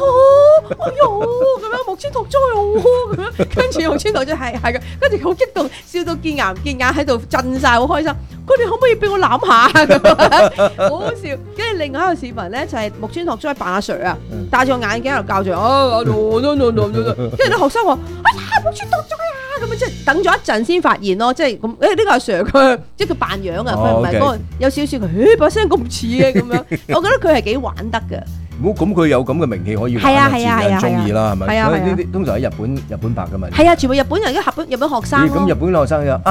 咁樣木村拓哉咁樣，跟住木村拓哉係嘅，跟住好激動，笑到見牙唔見眼喺度震晒，好開心。佢哋可唔可以俾我攬下咁好好笑。跟住另外一個視頻咧就係木村拓哉扮阿 Sir 啊，戴住個眼鏡喺度教住跟住啲學生話：木村拓哉啊！咁樣即係等咗一陣先發現咯，即係咁呢個阿 Sir 佢即係佢扮樣啊，佢唔係嗰個有少少佢把聲咁似嘅咁樣，我覺得佢係幾玩得㗎。 咁佢有咁嘅名氣可以玩，自然人中意啦，係咪？所以呢啲通常喺日本拍噶嘛。 係啊，全部日本人，日本學生咯。 咁日本學生就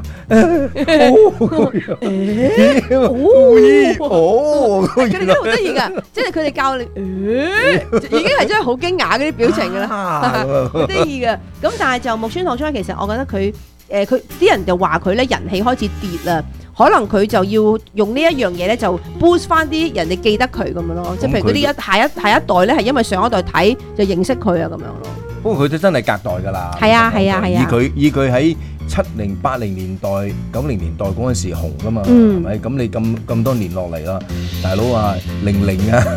佢哋都好得意㗎，即係佢哋教你，已經係真係好驚訝嗰啲表情㗎啦，好得意㗎。咁但係就木村拓哉其實我覺得佢啲人就話佢咧人氣開始跌啦。可能佢就要用呢一樣嘢咧，就 boost 翻啲人哋記得佢咁樣咯，即係譬如嗰啲下一代咧，係因為上一代睇就認識佢啊咁樣咯。 不過佢都真係隔代㗎啦。 係啊係啊係啊！ 以佢喺70、80年代、90年代嗰陣時紅㗎嘛，係咪？咁你咁多年落嚟啦，大佬啊，00啊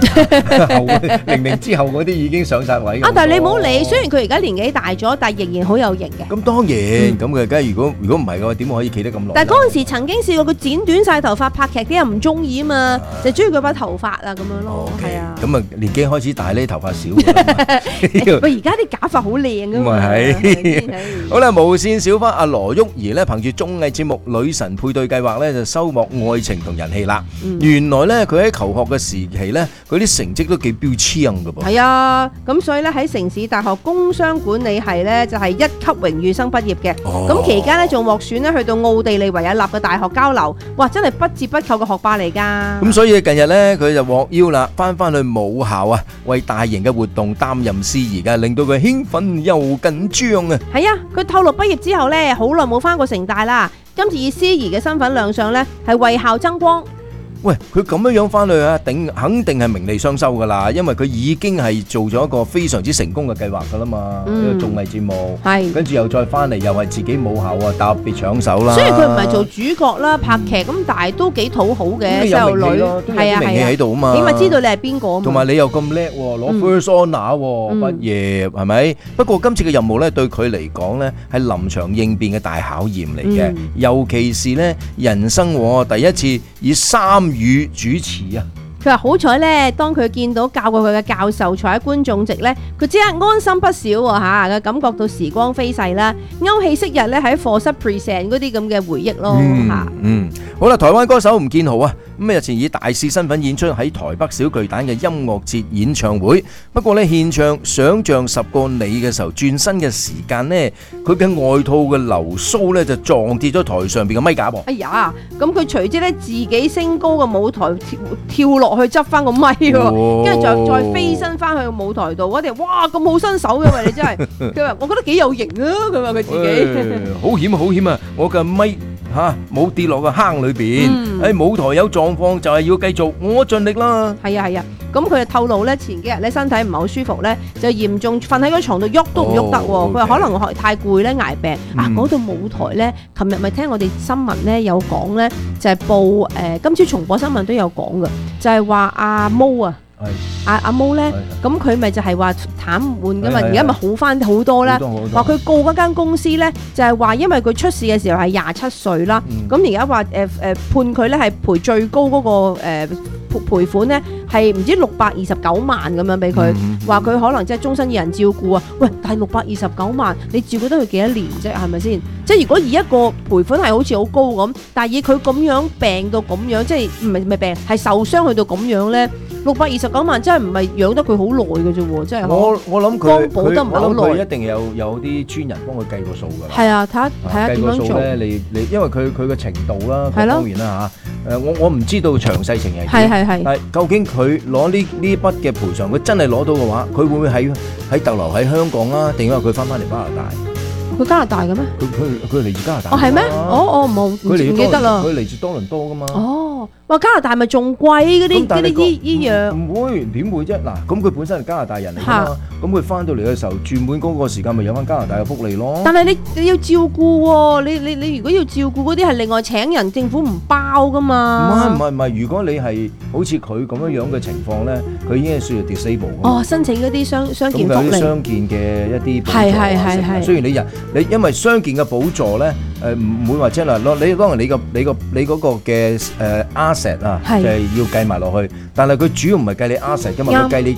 ，00之後嗰啲已經上晒位。 但係你唔好理，雖然佢而家年紀大咗，但係仍然好有型嘅。 咁當然，咁佢梗係如果唔係嘅話，點可以企得咁耐？ 但係嗰陣時曾經試過佢剪短晒頭髮拍劇，啲人唔中意啊嘛，就中意佢把頭髮啊咁樣咯。係啊。咁啊年紀開始大咧，頭髮少。 喂，而家啲假髮好靚㗎嘛。 係。好啦，無線小花阿羅毓兒咧，憑住綜藝節目《女神配對計劃》咧，就收穫愛情同人氣啦。原來咧，佢喺求學嘅時期咧，佢啲成績都幾標青㗎噃。係啊，咁所以咧喺城市大學工商管理系咧就係1級榮譽生畢業嘅。咁期間咧仲獲選咧去到奧地利維也納嘅大學交流，哇！真係不折不扣嘅學霸嚟㗎。 咁所以近日咧，佢就獲邀啦，翻去母校啊，為大型嘅活動擔任司儀㗎，令到佢興奮又緊張啊。 係啊，佢透露畢業之後咧，好耐冇翻過城大啦。今次以司儀嘅身份亮相咧，係為校爭光。 喂，佢咁樣翻去啊，肯定係名利雙收噶啦，因為佢已經係做咗一個非常之成功嘅計劃噶啦嘛，呢個綜藝節目，跟住又再翻嚟，又係自己母校啊，特別搶手啦。 雖然佢唔係做主角啦，拍劇咁，但係都幾討好嘅細路女，係啊名氣喺度啊嘛， 起碼知道你係邊個啊嘛。 同埋你又咁叻喎，攞 First Honor 畢業係咪？不過今次嘅任務咧，對佢嚟講咧係臨場應變嘅大考驗嚟嘅，尤其是咧人生第一次以3語主持啊！ 佢話好彩咧，當佢見到教過佢嘅教授坐喺觀眾席咧，佢即刻安心不少喎嚇，佢感覺到時光飛逝啦，勾起昔日咧喺課室 present 嗰啲咁嘅回憶咯嚇。 好啦，台灣歌手吳建豪啊，咁日前以大使身份演出喺台北小巨蛋嘅音樂節演唱會，不過咧獻唱想像10個你嘅時候，轉身嘅時間呢，佢嘅外套嘅流蘇咧就撞跌咗台上邊嘅咪架噃。 哎呀，咁佢隨即咧自己升高個舞台跳落去執翻個咪喎，跟住就再飛身翻去個舞台度。我哋哇咁好身手嘅喎，你真係，佢話我覺得幾有型啊，佢話佢自己。 好險啊好險啊！我嘅咪冇跌落個坑裏邊，舞台有狀況就係要繼續，我盡力啦。 係啊係啊，咁佢就透露咧前幾日咧身體唔係好舒服咧，就嚴重瞓喺個床度喐都唔喐得喎。佢話可能太攰咧捱病啊。嗰度舞台咧，琴日咪聽我哋新聞咧有講咧，就係報今朝重播新聞都有講嘅，就係話阿毛啊。阿毛咧，咁佢咪就係話癱瘓噶嘛，而家咪好翻好多啦。話佢告嗰間公司咧，就係話因為佢出事嘅時候係27歲啦，咁而家話判佢咧係賠最高嗰個賠款咧係唔知629萬咁樣俾佢，話佢可能即係終身有人照顧啊。喂，但係629萬，你照顧得佢幾多年啫？係咪先？即係如果以一個賠款係好似好高咁，但係以佢咁樣病到咁樣，即係唔係病係受傷去到咁樣咧，629萬真係唔係養得佢好耐嘅啫喎，真係我諗幫補得唔係好耐。 佢一定有啲專人幫佢計個數㗎啦。 係啊，睇下點樣做咧？你因為佢嘅程度啦，當然啦嚇。我唔知道詳細情形係點。係。究竟佢攞呢筆嘅賠償，佢真係攞到嘅話，佢會唔會喺逗留喺香港啊？定係佢翻嚟加拿大？ 佢加拿大嘅咩？ 佢嚟自加拿大。 哦，係咩？唔記得啦。 佢嚟自多倫多㗎嘛。 哦。哇！加拿大咪仲貴嗰啲醫藥？ 唔會，點會啫？嗱，咁佢本身係加拿大人嚟㗎嘛，咁佢翻到嚟嘅時候轉滿嗰個時間，咪有翻加拿大嘅福利咯。 但係你要照顧喎，你如果要照顧嗰啲係另外請人，政府唔包㗎嘛。 唔係，如果你係好似佢咁樣嘅情況咧，佢已經係算係 disable 㗎。 哦，申請嗰啲傷健福利。咁有啲傷健嘅一啲補助。係。雖然你因為傷健嘅補助咧，唔會話即係嗱，你當然你嗰個嘅asset 啊，就係要計埋落去。但係佢主要唔係計你 asset 㗎嘛，佢計你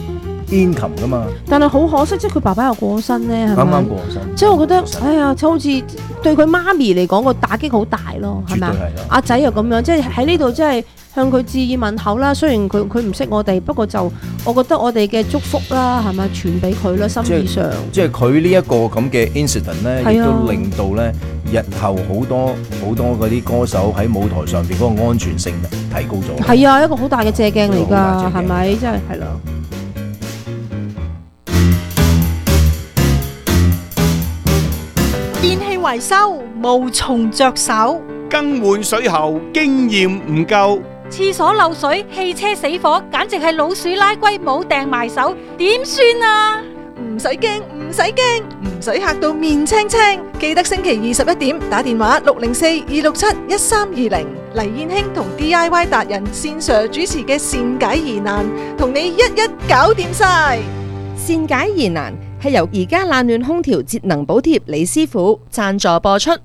income 噶嘛。 但係好可惜，即係佢爸爸又過身咧，係咪？ 啱啱過身。 即係我覺得，哎呀，好似對佢媽咪嚟講個打擊好大咯，係咪啊？阿仔又咁樣，即係喺呢度，即係向佢致意問候啦。雖然佢唔識我哋，不過就我覺得我哋嘅祝福啦，係咪傳俾佢啦？心意上， 即係佢呢一個咁嘅 incident 咧，亦都令到咧日後好多嗰啲歌手喺舞台上邊嗰個安全性提高咗。 係啊，一個好大嘅借鏡嚟㗎，係咪？真係係咯。 電器維修無從着手， 更換水喉經驗唔夠， 廁所漏水、汽車死火，簡直係老鼠拉龜冇掟埋手，點算啊？ 唔使驚，唔使驚，唔使嚇到面青青。記得星期21點打電話604-267-1320，黎燕卿同 DIY 達人線Sir主持嘅善解疑難，同你一搞掂晒。 善解疑難係由而家冷暖空調節能補貼李師傅贊助播出。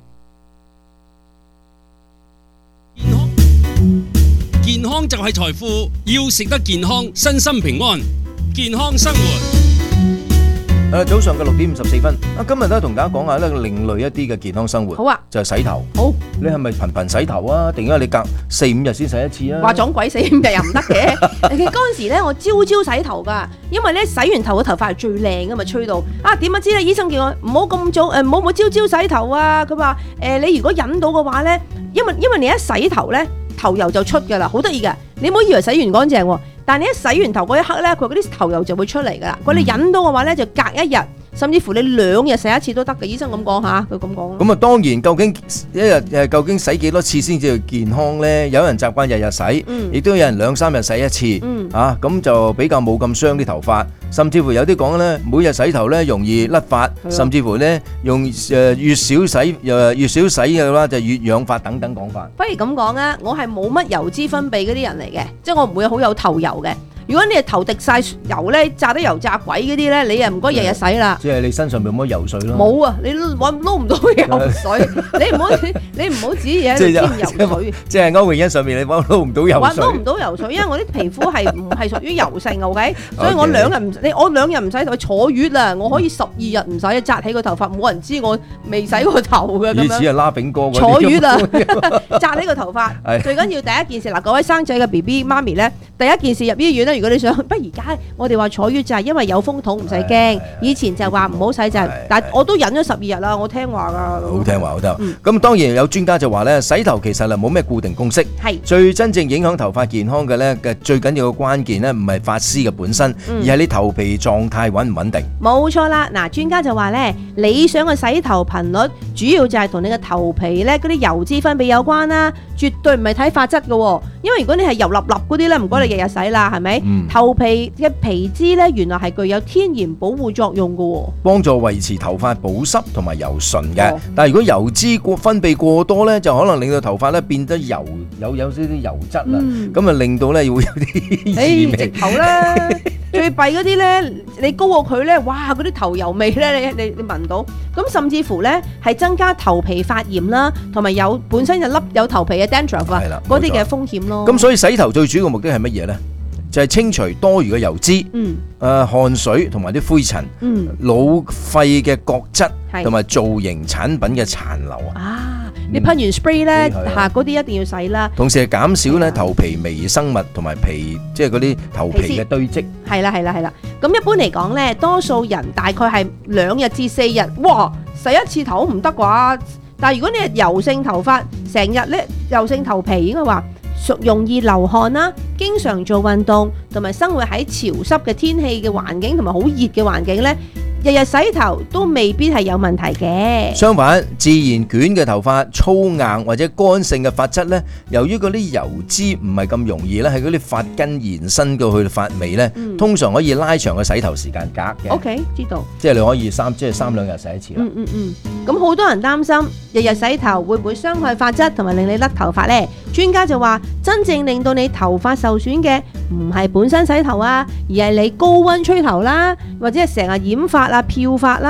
健康就係財富，要食得健康，身心平安，健康生活。 早上嘅6點54分，今日都同大家講下咧另類一啲嘅健康生活。 好啊， 就係洗頭。 好， 你係咪頻頻洗頭啊？定係你隔4-5日先洗一次啊？ 話撞鬼4-5日又唔得嘅。嗰陣時咧，我朝洗頭㗎，因為咧洗完頭嘅頭髮係最靚㗎嘛，吹到啊點知咧？醫生叫我唔好咁早唔好朝洗頭啊。佢話你如果忍到嘅話咧，因為你一洗頭咧，頭油就出㗎啦，好得意㗎。你唔好以為洗完乾淨喎。但你一洗完頭嗰一刻咧，佢嗰啲頭油就會出嚟噶啦。如果你忍到嘅話咧，就隔1日，甚至乎你2日洗一次都得嘅。醫生咁講下，佢咁講。 咁啊，當然究竟一日究竟洗幾多次先至健康咧？有人習慣日日洗，亦都有人2-3日洗一次。咁就比較冇咁傷啲頭髮。甚至乎有啲講咧，每日洗頭咧容易甩髮，甚至乎咧用越少洗嘅話就越養髮等等講法。 不如咁講啊，我係冇乜油脂分泌嗰啲人嚟嘅，即係我唔會好有頭油嘅。如果你係頭滴晒油咧，炸得油炸鬼嗰啲咧，你又唔該日日洗啦。 即係你身上面冇乜油水咯。 冇啊，你撈唔到油水，你唔好指嘢喺度添油水。 即係歐詠欣上面你撈唔到油水。撈唔到油水，因為我啲皮膚係唔係屬於油性 ，OK？ 所以我2日唔洗頭，坐月啦，我可以12日唔洗，紮起個頭髮，冇人知我未洗過頭嘅咁樣。 以前係拉炳哥坐月啊，紮起個頭髮。最緊要第一件事嗱，各位生仔嘅 BB 媽咪咧，第一件事入醫院咧。如果你想，不如而家我哋話坐月就係因為有風筒唔使驚，以前就話唔好洗就係，但係我都忍咗12日啦，我聽話噶。 好聽話好得。咁當然有專家就話咧，洗頭其實係冇咩固定公式， 係最真正影響頭髮健康嘅咧嘅最緊要嘅關鍵咧，唔係髮絲嘅本身，而係你頭皮狀態穩唔穩定。 冇錯啦，嗱，專家就話咧，理想嘅洗頭頻率主要就係同你嘅頭皮咧嗰啲油脂分泌有關啦，絕對唔係睇髮質嘅，因為如果你係油立立嗰啲咧，唔該你日日洗啦，係咪？頭皮嘅皮脂咧，原來係具有天然保護作用嘅， 幫助維持頭髮保濕同埋柔順嘅。但係如果油脂分泌過多咧，就可能令到頭髮咧變得有少少油質啦，咁啊令到咧會有啲異味。直頭啦，最弊嗰啲咧，你高過佢咧，哇！嗰啲頭油味咧，你聞到，咁甚至乎咧係增加頭皮發炎啦，同埋本身有頭皮嘅 dandruff 啊，嗰啲嘅風險咯。 咁所以洗頭最主要嘅目的係乜嘢咧？就係清除多餘嘅油脂、汗水同埋啲灰塵、老廢嘅角質同埋造型產品嘅殘留啊！你噴完 spray 咧嗰啲一定要洗啦。 同時係減少咧頭皮微生物同埋即係嗰啲頭皮嘅堆積。係啦。 咁一般嚟講咧，多數人大概係2日至4日，哇！洗一次頭唔得啩？但係如果你係油性頭髮，成日咧油性頭皮應該話，容易流汗啦，經常做運動，同埋生活喺潮濕嘅天氣嘅環境，同埋好熱嘅環境呢，日日洗頭都未必係有問題嘅。 相反，自然捲嘅頭髮粗硬或者乾性嘅髮質呢，由於嗰啲油脂唔係咁容易咧，喺嗰啲髮根延伸到去髮尾呢，通常可以拉長個洗頭時間隔嘅。 OK， 知道。 即係你可以3-2日洗一次啦。 咁好多人擔心日日洗頭會唔會傷害髮質同埋令你甩頭髮呢？專家就話，真正令到你頭髮受損嘅唔係本身洗頭啊，而係你高溫吹頭啦，或者係成日染髮啊、漂髮啦，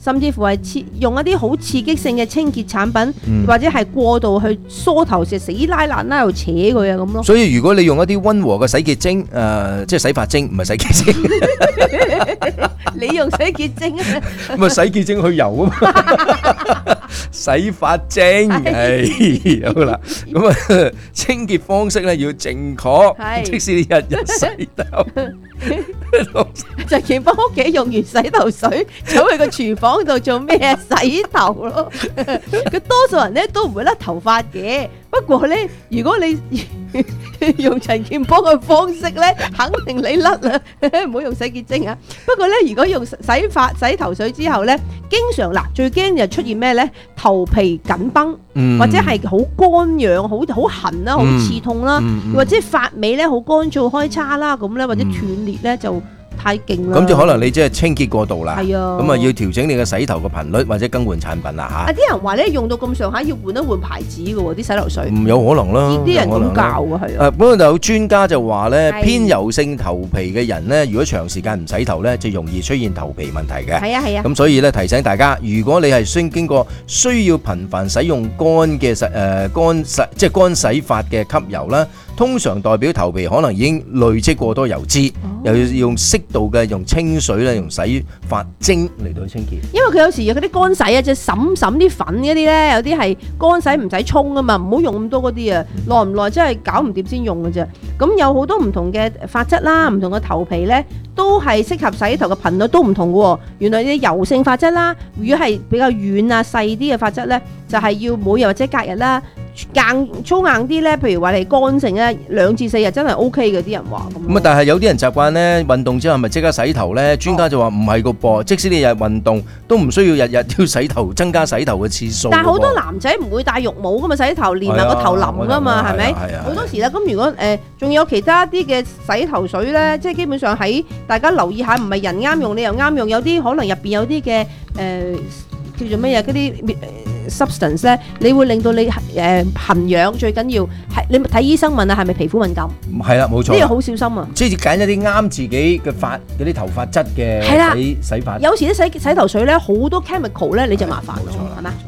甚至乎係用一啲好刺激性嘅清潔產品，或者係過度去梳頭時死拉爛拉又扯佢啊咁咯。 所以如果你用一啲溫和嘅洗潔精，即係洗髮精，唔係洗潔精。 你用洗潔精啊？ 咁啊，洗潔精去油啊嘛，洗髮精係好啦。咁啊，清潔方式咧要正確，即使你日日洗頭。 就見翻屋企用完洗頭水，走去個廚房度做咩？洗頭咯。佢多數人咧都唔會甩頭髮嘅，不過咧，如果你用陳健波嘅方式咧，肯定你甩啦。唔好用洗潔精啊。不過咧，如果用洗頭水之後咧，經常最驚就出現咩咧？頭皮緊繃，或者係好乾癢、好痕啦、好刺痛啦，或者髮尾咧好乾燥開叉啦咁咧，或者斷裂咧就太勁啦。 咁就可能你即係清潔過度啦。 係啊。 咁啊要調整你嘅洗頭嘅頻率或者更換產品啦嚇。 啲人話咧用到咁上下要換一換牌子嘅喎，啲洗頭水。 唔有可能啦。 呢啲人咁教嘅係啊。 不過有專家就話咧，偏油性頭皮嘅人咧，如果長時間唔洗頭咧，就容易出現頭皮問題嘅。 係啊係啊。 咁所以咧提醒大家，如果你係經過需要頻繁使用乾洗髮嘅吸油啦，通常代表頭皮可能已經累積過多油脂，又要用適度嘅用清水咧，用洗髮精嚟到清潔。 因為佢有時有嗰啲乾洗啊，即係滲啲粉嗰啲咧，有啲係乾洗唔使沖啊嘛，唔好用咁多嗰啲啊，耐唔耐真係搞唔掂先用嘅啫。咁有好多唔同嘅髮質啦，唔同嘅頭皮咧，都係適合洗頭嘅頻率都唔同嘅喎。原來啲油性髮質啦，如果係比較軟啊細啲嘅髮質咧，就係要每日或者隔日啦。粗硬啲咧，譬如話你乾性咧，2至4日真係 OK 嘅，啲人話咁。 咁啊，但係有啲人習慣咧運動之後，係咪即刻洗頭咧？專家就話唔係個噃，即使你日日運動，都唔需要日日要洗頭，增加洗頭嘅次數。 但係好多男仔唔會戴浴帽噶嘛，洗頭連埋個頭淋噶嘛，係咪？好多時咧，咁如果仲有其他啲嘅洗頭水咧，即係基本上喺大家留意下，唔係人啱用，你又啱用，有啲可能入邊有啲嘅叫做乜嘢嗰啲substance 咧，你會令到你痕癢，最緊要係你睇醫生問啊，係咪皮膚敏感？ 係啦，冇錯。 呢個好小心啊！ 即係揀一啲啱自己嘅髮嗰啲頭髮質嘅洗髮。 有時啲洗頭水咧好多 chemical 咧，你就麻煩咯，係咪？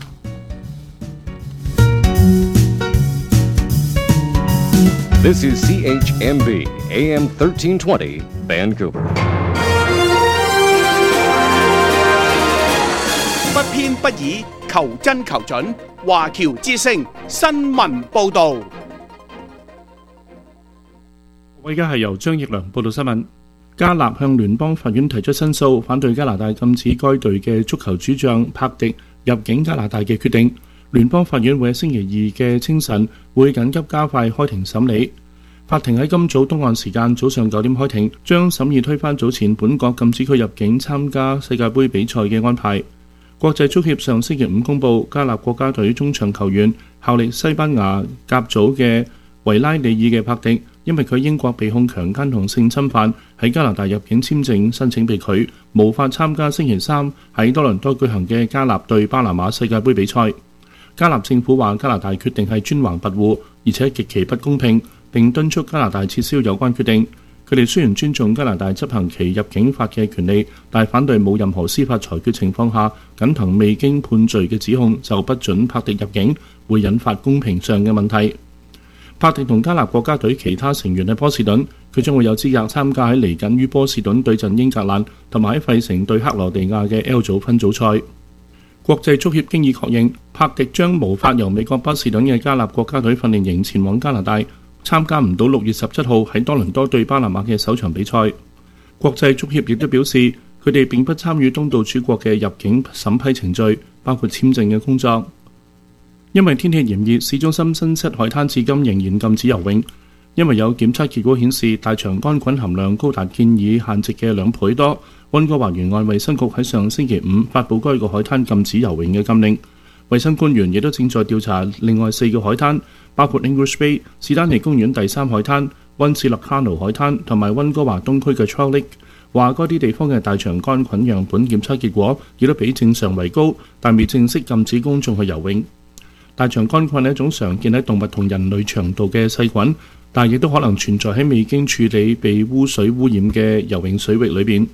This is CHMB AM 1320 Vancouver。 不偏不倚，求真求準。華僑之聲新聞報導。 我而家係由張奕良報道新聞。加納向聯邦法院提出申訴，反對加拿大禁止該隊嘅足球主將柏迪入境加拿大嘅決定。聯邦法院會喺星期2嘅清晨會緊急加快開庭審理。法庭喺今早東岸時間早上9點開庭，將審議推翻早前本國禁止佢入境參加世界盃比賽嘅安排。國際足協上星期5公佈，加納國家隊中場球員效力西班牙甲組嘅維拉利爾嘅柏迪，因為佢英國被控強姦同性侵犯，喺加拿大入境簽證申請被拒，無法參加星期3喺多倫多舉行嘅加納對巴拿馬世界盃比賽。加納政府話加拿大決定係專橫跋扈，而且極其不公平，並敦促加拿大撤銷有關決定。佢哋雖然尊重加拿大執行其入境法嘅權利，但反對冇任何司法裁決情況下，僅憑未經判罪嘅指控就不准柏迪入境，會引發公平上嘅問題。柏迪同加納國家隊其他成員喺波士頓，佢將會有資格參加喺嚟緊於波士頓對陣英格蘭，同埋喺費城對克羅地亞嘅 L 組分組賽。國際足協經已確認，柏迪將無法由美國波士頓嘅加納國家隊訓練營前往加拿大，參加唔到6月17號喺多倫多對巴拿馬嘅首場比賽。國際足協亦都表示，佢哋並不參與東道主國嘅入境審批程序，包括簽證嘅工作。因為天氣炎熱，市中心新漆海灘至今仍然禁止游泳，因為有檢測結果顯示大腸桿菌含量高達建議限值嘅2倍多。溫哥華沿岸衛生局喺上星期5發布該個海灘禁止游泳嘅禁令。衛生官員亦都正在調查另外4個海灘，包括 English Bay、士丹尼公園第3海灘、溫斯勒卡奴海灘同埋溫哥華東區嘅 Trout Lake， 話該啲地方嘅大腸桿菌樣本檢測結果亦都比正常為高，但未正式禁止公眾去游泳。大腸桿菌係一種常見喺動物同人類腸道嘅細菌，但亦都可能存在喺未經處理被污水污染嘅游泳水域裏邊。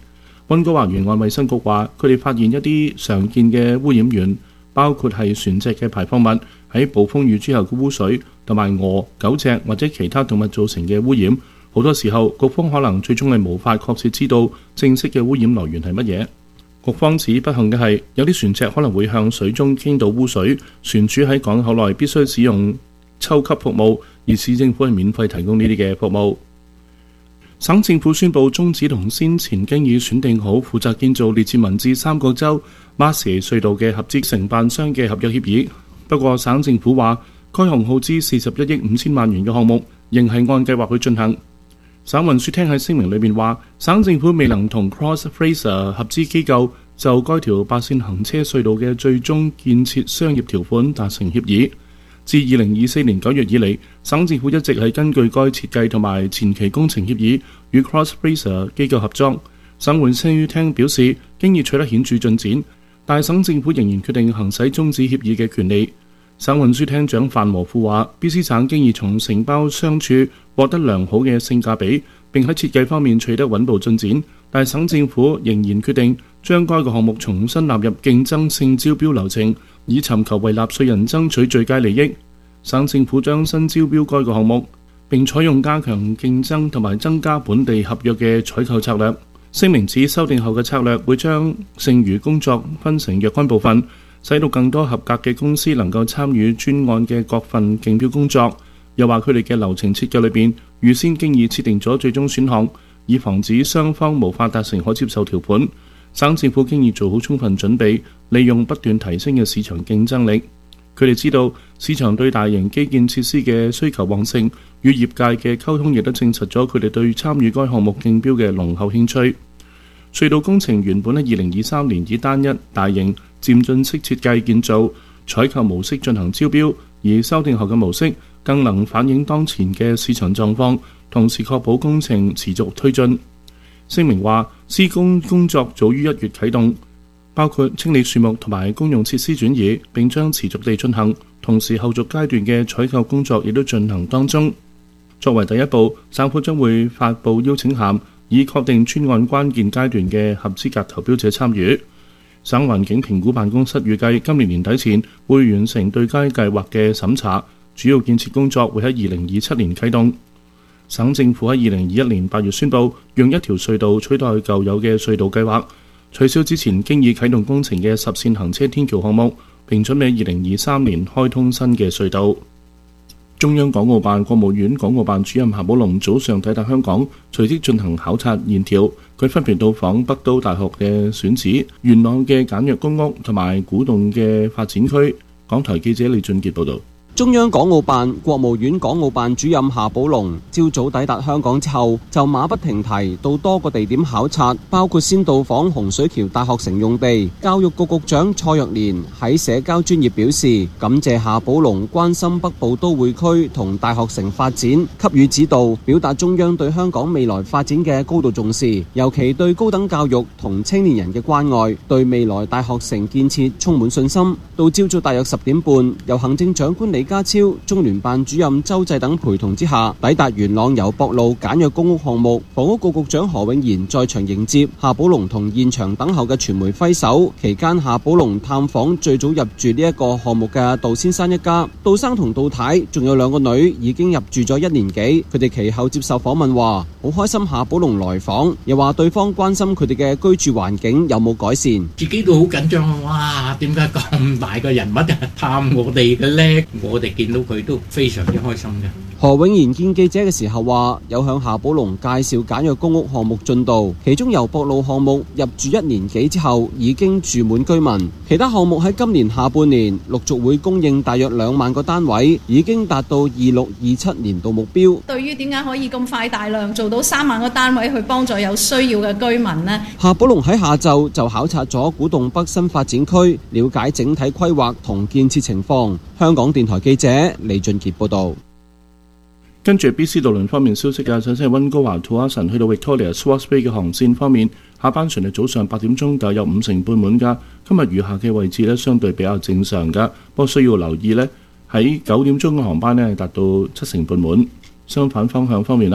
溫哥華沿岸衛生局話，佢哋發現一啲常見嘅污染源，包括係船隻嘅排放物、喺暴風雨之後嘅污水，同埋鵝、狗隻或者其他動物造成嘅污染。好多時候，局方可能最終係無法確切知道正式嘅污染來源係乜嘢。局方指不幸嘅係，有啲船隻可能會向水中傾倒污水，船主喺港口內必須使用抽吸服務，而市政府係免費提供呢啲嘅服務。省政府宣布終止同先前經已選定好負責建造列治文至三角洲馬蛇隧道嘅合資承辦商嘅合約協議。不過省政府話，該項耗資41億5千萬元嘅項目仍係按計劃去進行。省運輸廳喺聲明裏面話，省政府未能同 Cross Fraser 合資機構就該條8線行車隧道嘅最終建設商業條款達成協議。自2024年9月以嚟，省政府一直係根據該設計同埋前期工程協議與 Cross Fraser 機構合作。省運輸廳表示，經已取得顯著進展，但省政府仍然決定行使終止協議嘅權利。省運輸廳長范和富話 ，BC 省經已從承包商處獲得良好嘅性價比，並喺設計方面取得穩步進展，但省政府仍然決定將該個項目重新納入競爭性招標流程，以尋求為納稅人爭取最佳利益。省政府將新招標該個項目，並採用加強競爭同埋增加本地合約嘅採購策略。聲明指修訂後嘅策略會將剩餘工作分成若干部分，使到更多合格嘅公司能夠參與專案嘅各份競標工作。又話佢哋嘅流程設計裏邊預先經已設定咗最終選項，以防止雙方無法達成可接受條款。省政府經已做好充分準備，利用不斷提升嘅市場競爭力。佢哋知道市場對大型基建設施嘅需求旺盛，與業界嘅溝通亦都證實咗佢哋對參與該項目競標嘅濃厚興趣。隧道工程原本喺2023年以單一、大型、漸進式設計建造、採購模式進行招標，而修訂後嘅模式更能反映當前嘅市場狀況，同時確保工程持續推進。聲明話，施工工作早於1月啟動，包括清理樹木同埋公用設施轉移，並將持續地進行。同時後續階段嘅採購工作亦都進行當中。作為第一步，省府將會發布邀請函，以確定專案關鍵階段嘅合資格投標者參與。省環境評估辦公室預計今年年底前會完成對該計劃嘅審查，主要建設工作會喺2027年啟動。省政府喺2021年8月宣布，用一條隧道取代舊有嘅隧道計劃，取消之前經已啟動工程嘅10線行車天橋項目，並準備2023年開通新嘅隧道。中央港澳辦國務院港澳辦主任夏寶龍早上抵達香港，隨即進行考察研調。佢分別到訪北都大學嘅選址、元朗嘅簡約公屋同埋古洞嘅發展區。港台記者李俊傑報導。 中央港澳辦、國務院港澳辦主任夏寶龍朝早抵達香港之後，就馬不停蹄到多個地點考察，包括先到訪洪水橋大學城用地。教育局局長蔡若蓮喺社交專頁表示，感謝夏寶龍關心北部都會區同大學城發展，給予指導，表達中央對香港未來發展嘅高度重視，尤其對高等教育同青年人嘅關愛，對未來大學城建設充滿信心。到朝早大約10點半，由行政長官李家超、中聯辦主任周濟等陪同之下，抵達元朗油博路簡約公屋項目。房屋局局長何永賢在場迎接夏寶龍，同現場等候嘅傳媒揮手。期間，夏寶龍探訪最早入住呢一個項目嘅杜先生一家。杜生同杜太仲有2個女已經入住咗1年幾。佢哋其後接受訪問話，好開心夏寶龍來訪，又話對方關心佢哋嘅居住環境有冇改善。 自己都好緊張，哇！點解咁大個人物探我哋嘅呢？我哋見到佢都非常之開心嘅。 何永賢見記者嘅時候話，有向夏寶龍介紹簡約公屋項目進度，其中油博路項目入住1年幾之後已經住滿居民，其他項目喺今年下半年陸續會供應大約2萬個單位，已經達到26-27年度目標。 對於點解可以咁快大量做到3萬個單位去幫助有需要嘅居民呢？ 夏寶龍喺下晝就考察咗古洞北新發展區，了解整體規劃同建設情況。香港電台記者李俊傑報道。 跟住 BC 渡輪方面消息，首先係溫哥華土阿神去到 Victoria Swartz Bay 嘅航線方面，下班船係早上8點鐘，大約5成半滿㗎。今日餘下嘅位置呢，相對比較正常㗎，不過需要留意呢，喺9點鐘嘅航班呢，係達到7成半滿。相反方向方面啦，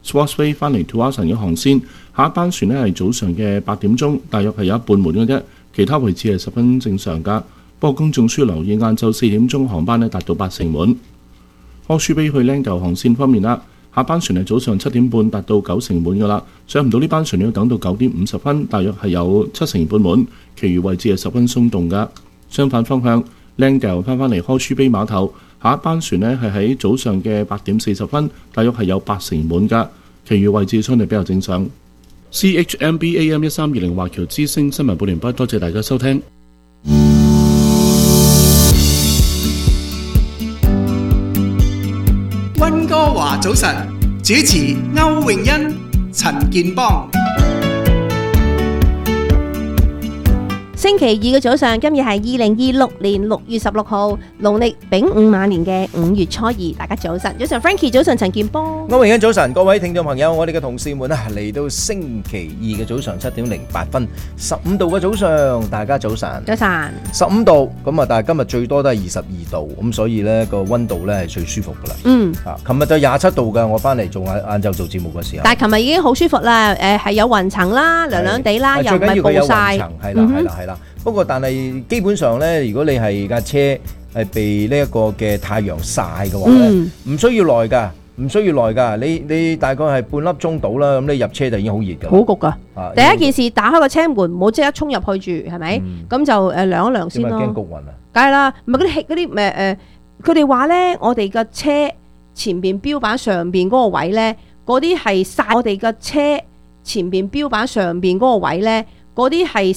Swansea 翻嚟土瓦臣嘅航線，下一班船呢係早上嘅8點鐘，大約係有一半滿嘅啫，其他位置係十分正常㗎。不過公眾需要留意晏晝4點鐘航班呢達到80%滿。柯舒比去 Langdale 航線方面啦，下班船係早上7點半達到90%滿㗎啦，上唔到呢班船要等到9點50分，大約係有70%半滿，其餘位置係十分鬆動㗎。相反方向 Langdale 翻嚟柯舒比碼頭，下一班船呢係喺早上嘅8點40分，大約係有80%滿㗎，其餘位置相對比較正常。CHMB AM 1320華僑之聲新聞報完畢，多謝大家收聽。 溫哥華早晨，主持歐詠欣、陳健邦。 星期二嘅早上，今日係2026年6月16號，農曆丙午晚年嘅5月初2，大家早晨，早晨 Frankie， 早晨陳健邦， 歐詠欣早晨，各位聽眾朋友，我哋嘅同事們啊，嚟到星期二嘅早上7點08分，15度嘅早上，大家早晨， 早晨 ，15度咁啊，但係今日最多都係22度，咁所以呢個溫度呢係最舒服噶啦。琴日就27度噶，我翻嚟做晏晝做節目嘅時候。 但係琴日已經好舒服啦，係有雲層啦，涼涼地啦，又唔係暴曬。 係啦。不過，但係基本上咧，如果你係架車係被呢一個嘅太陽曬嘅話咧，唔需要耐㗎，唔需要耐㗎。你大概係半粒鐘到啦，咁你入車就已經好熱㗎。 好焗㗎！第一件事打開個車門，唔好即刻衝入去住，係咪？咁就涼一涼先咯。 驚焗暈啊！ 梗係啦，唔係嗰啲佢哋話咧，我哋嘅車前邊標板上邊嗰個位咧，嗰啲係曬我哋嘅車前邊標板上邊嗰個位咧，嗰啲係